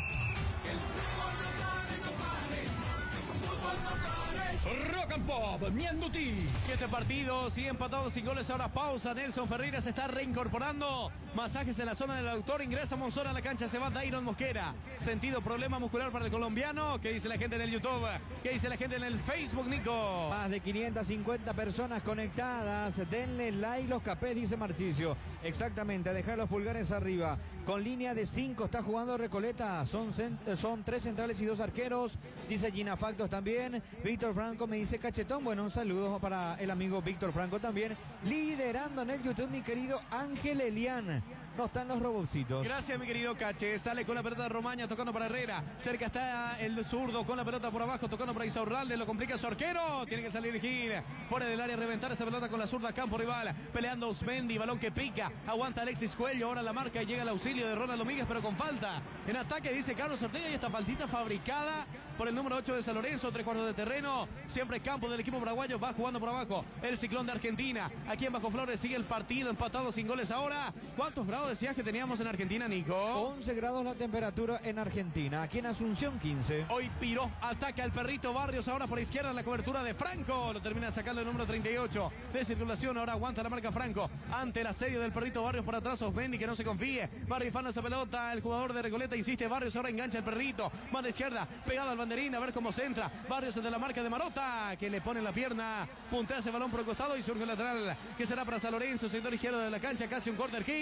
Rock and Pop, Ñanduti. Este partido sigue empatado sin goles. Ahora pausa. Nelson Ferreira se está reincorporando. Masajes en la zona del autor. Ingresa Monzón a la cancha. Se va Dairon Mosquera. Sentido problema muscular para el colombiano. ¿Qué dice la gente en el YouTube? ¿Qué dice la gente en el Facebook, Nico? Más de quinientas cincuenta personas conectadas. Denle like los capés, dice Marchicio. Exactamente, a dejar los pulgares arriba. Con línea de cinco está jugando Recoleta. Son, son tres centrales y dos arqueros. Dice Gina Factos también. Víctor Franco me dice cachetón. Bueno, un saludo para el amigo Víctor Franco también. Liderando en el YouTube, mi querido Ángel Elian. No están los robotcitos. Gracias, mi querido Cache. Sale con la pelota de Romaña, tocando para Herrera. Cerca está el zurdo con la pelota por abajo, tocando para Isaurralde. Lo complica su arquero. Tiene que salir Gil. Fuera del área, reventar esa pelota con la zurda, campo rival. Peleando Osmendi, balón que pica. Aguanta Alexis Cuello. Ahora la marca y llega el auxilio de Ronald Domínguez, pero con falta. En ataque, dice Carlos Ortega. Y esta faltita fabricada por el número ocho de San Lorenzo. Tres cuartos de terreno. Siempre campo del equipo paraguayo. Va jugando por abajo el Ciclón de Argentina. Aquí en Bajo Flores sigue el partido empatado sin goles ahora. ¿Cuántos grados decías que teníamos en Argentina, Nico? once grados la temperatura en Argentina. Aquí en Asunción, quince. Hoy Piró ataca el perrito Barrios. Ahora por izquierda la cobertura de Franco. Lo termina sacando el número treinta y ocho de circulación. Ahora aguanta la marca Franco. Ante el asedio del perrito Barrios por atrás. Osmendi que no se confíe. Va rifando esa pelota. El jugador de Recoleta insiste. Barrios ahora engancha el perrito. Manda izquierda. Pegada al banderín. A ver cómo se entra. Barrios ante la marca de Marota. Que le pone la pierna. Puntea ese balón por el costado. Y surge el lateral. Que será para San Lorenzo. Sector izquierdo de la cancha. Casi un corner kick.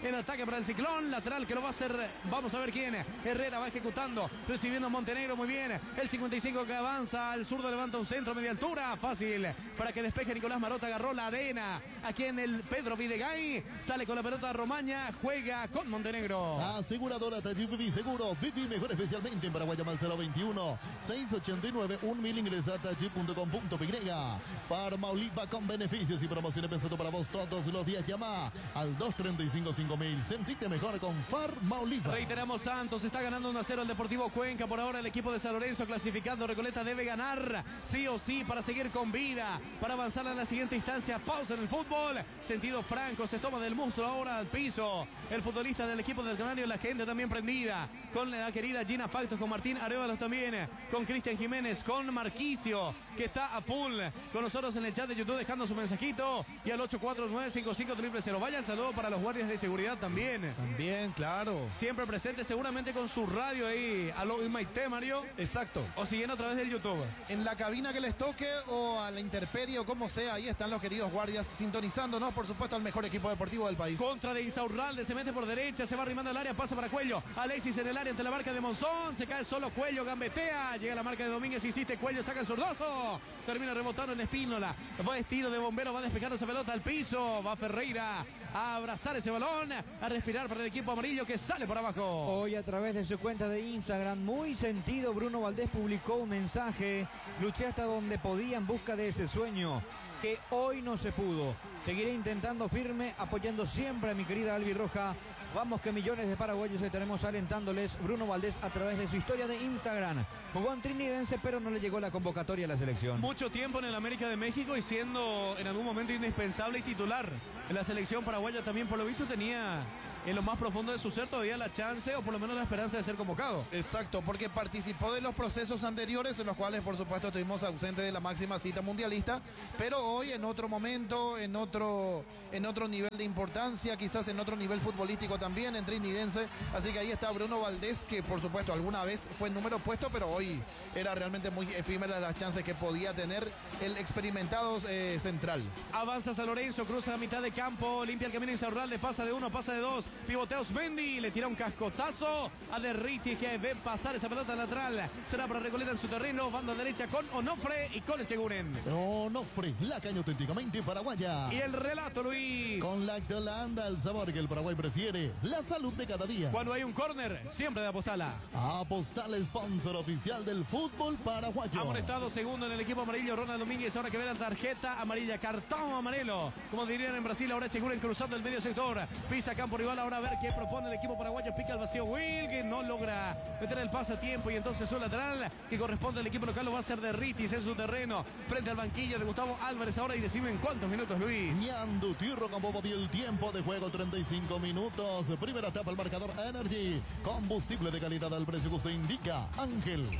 en ataque para el Ciclón, lateral que lo va a hacer, vamos a ver quién, Herrera va ejecutando, recibiendo Montenegro, muy bien, el cincuenta y cinco que avanza, al zurdo levanta un centro, media altura, fácil, para que despeje Nicolás Marota, agarró la arena, aquí en el Pedro Videgay, sale con la pelota Romaña, juega con Montenegro. Aseguradora Taller Viví Seguro, Viví mejor especialmente en Paraguay, llama al cero veintiuno, seiscientos ochenta y nueve, un mil, ingresa a taller punto com punto pe. Farma Oliva con beneficios y promociones pensando para vos todos los días, llama al dos treinta y cinco, cinco mil, sentite mejor con Farma Oliva. Reiteramos, Santos está ganando uno a cero el Deportivo Cuenca, por ahora el equipo de San Lorenzo clasificando, Recoleta debe ganar sí o sí para seguir con vida, para avanzar a la siguiente instancia, pausa en el fútbol, sentido franco, se toma del monstruo ahora al piso, el futbolista del equipo del Canario, la gente también prendida, con la querida Gina Factos, con Martín Arévalos también, con Cristian Jiménez, con Marquicio, que está a full con nosotros en el chat de YouTube dejando su mensajito, y al ocho cuatro nueve cinco cinco cero cero. Vaya el saludo para los guardias de seguridad también. También, claro. Siempre presente, seguramente con su radio ahí, a lo Maite, Mario. Exacto. O siguiendo a través del YouTube. En la cabina que les toque o a la intemperie o como sea, ahí están los queridos guardias sintonizándonos, por supuesto, al mejor equipo deportivo del país. Contra de Insaurralde, se mete por derecha, se va arrimando el área, pasa para Cuello. Alexis en el área ante la marca de Monzón, se cae solo Cuello, gambetea, llega la marca de Domínguez, insiste Cuello, saca el zurdazo, termina rebotando en Espínola, va vestido de bombero, va despejando esa pelota al piso, va Ferreira a abrazar ese balón, a respirar para el equipo amarillo que sale por abajo. Hoy a través de su cuenta de Instagram, muy sentido, Bruno Valdés publicó un mensaje: luché hasta donde podía en busca de ese sueño que hoy no se pudo. Seguiré intentando firme, apoyando siempre a mi querida albirroja. Vamos que millones de paraguayos estaremos alentándoles. Bruno Valdés a través de su historia de Instagram. Jugó en Trinidense, pero no le llegó la convocatoria a la selección. Mucho tiempo en el América de México y siendo en algún momento indispensable y titular en la selección paraguaya también, por lo visto tenía en lo más profundo de su ser todavía la chance o por lo menos la esperanza de ser convocado. Exacto, porque participó de los procesos anteriores en los cuales por supuesto estuvimos ausentes de la máxima cita mundialista, pero hoy en otro momento, en otro, en otro nivel de importancia, quizás en otro nivel futbolístico también, en Trinidense, así que ahí está Bruno Valdés, que por supuesto alguna vez fue número puesto, pero hoy era realmente muy efímera las chances que podía tener el experimentado eh, central. Avanza San Lorenzo, cruza a mitad de campo, limpia el camino Insaurralde, pasa de uno, pasa de dos, pivoteos Mendy, le tira un cascotazo a Derriti que ve pasar esa pelota lateral, será para Recoleta en su terreno, banda derecha con Onofre y con Echeguren. Onofre, la caña auténticamente paraguaya. Y el relato, Luis. Con la Holanda, el sabor que el Paraguay prefiere, la salud de cada día. Cuando hay un córner, siempre de Apostala. Apostala, sponsor oficial del fútbol paraguayo. Amonestado segundo en el equipo amarillo, Ronald Domínguez, ahora que ve la tarjeta amarilla, cartón amarelo, como dirían en Brasil, ahora Echeguren cruzando el medio sector, pisa campo rival, ahora a ver qué propone el equipo paraguayo, pica el vacío Will, que no logra meter el pase a tiempo y entonces su lateral que corresponde al equipo local lo va a hacer de Ritis en su terreno, frente al banquillo de Gustavo Álvarez ahora y decime en cuántos minutos, Luis. Ñandu Tirro con Bobo, el tiempo de juego treinta y cinco minutos, primera etapa el marcador Energy, combustible de calidad al precio que usted indica, Ángel.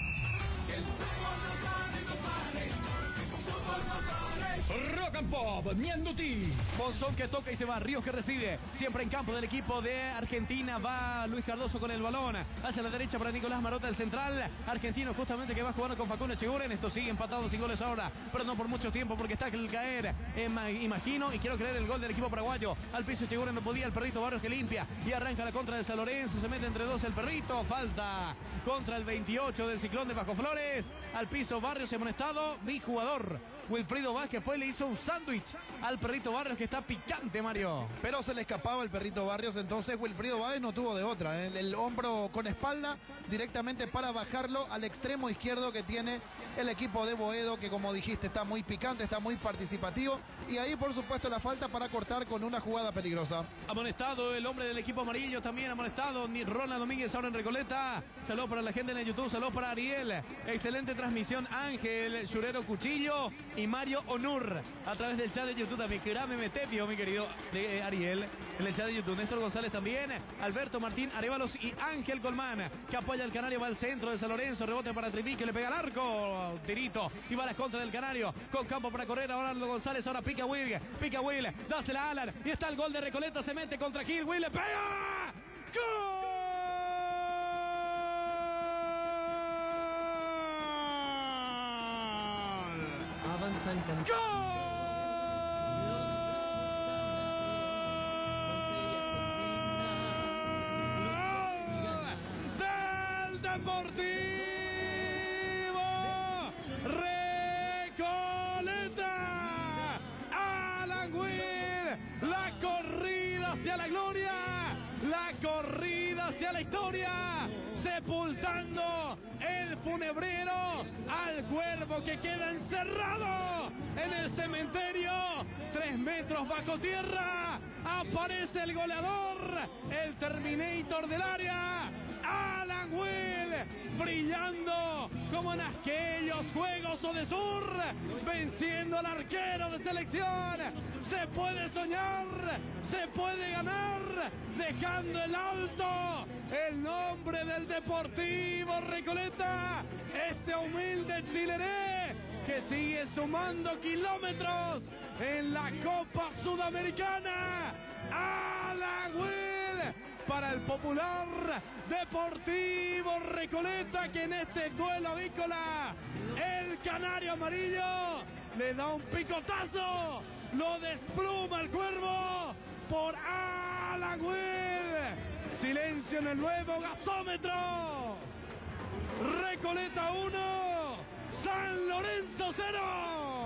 Rock and Pop, Ñanduti. Monzón que toca y se va, Ríos que recibe, siempre en campo del equipo de Argentina, va Luis Cardoso con el balón, hacia la derecha para Nicolás Marota, el central argentino justamente que va jugando con Facundo Echeguren, esto sigue empatado sin goles ahora, pero no por mucho tiempo porque está el caer, eh, imagino y quiero creer el gol del equipo paraguayo, al piso Echeguren no podía, el perrito Barrios que limpia y arranca la contra de San Lorenzo, se mete entre dos el perrito, falta contra el veintiocho del Ciclón de Bajo Flores, al piso Barrios amonestado, mi jugador Wilfrido Vázquez fue, le hizo un sándwich al perrito Barrios que está picante, Mario. Pero se le escapaba el perrito Barrios, entonces Wilfrido Vázquez no tuvo de otra. ¿eh? El, el hombro con espalda directamente para bajarlo al extremo izquierdo que tiene el equipo de Boedo, que como dijiste está muy picante, está muy participativo. Y ahí por supuesto la falta para cortar con una jugada peligrosa. Amonestado el hombre del equipo amarillo, también amonestado Ronald Domínguez ahora en Recoleta. Saludos para la gente en el YouTube, saludos para Ariel. Excelente transmisión Ángel, Churero Cuchillo y Mario Onur a través del chat de YouTube también. Querame Metepio, mi querido de, eh, Ariel, en el chat de YouTube. Néstor González también, Alberto Martín Arévalos y Ángel Colmán, que apoya al Canario, va al centro de San Lorenzo, rebote para Triví, que le pega al arco, tirito, y va a la contra del Canario, con campo para correr, ahora Arlo González, ahora pica Will, pica Will, dásela a Alan, y está el gol de Recoleta, se mete contra Gil, Will le pega, ¡gol! Avanzan can... ¡Gol! Deportivo Recoleta. Alan Will, la corrida hacia la gloria, la corrida hacia la historia, sepultando el funebrero al cuervo que queda encerrado en el cementerio, tres metros bajo tierra. Aparece el goleador, el Terminator del área, Alan Will, brillando como en aquellos Juegos Odesur, venciendo al arquero de selección. Se puede soñar, se puede ganar, dejando en alto el nombre del Deportivo Recoleta, este humilde chilené que sigue sumando kilómetros en la Copa Sudamericana. Alan Will para el popular Deportivo Recoleta, que en este duelo avícola el canario amarillo le da un picotazo, lo despluma el cuervo por Alan Will. Silencio en el nuevo gasómetro. Recoleta uno, San Lorenzo cero.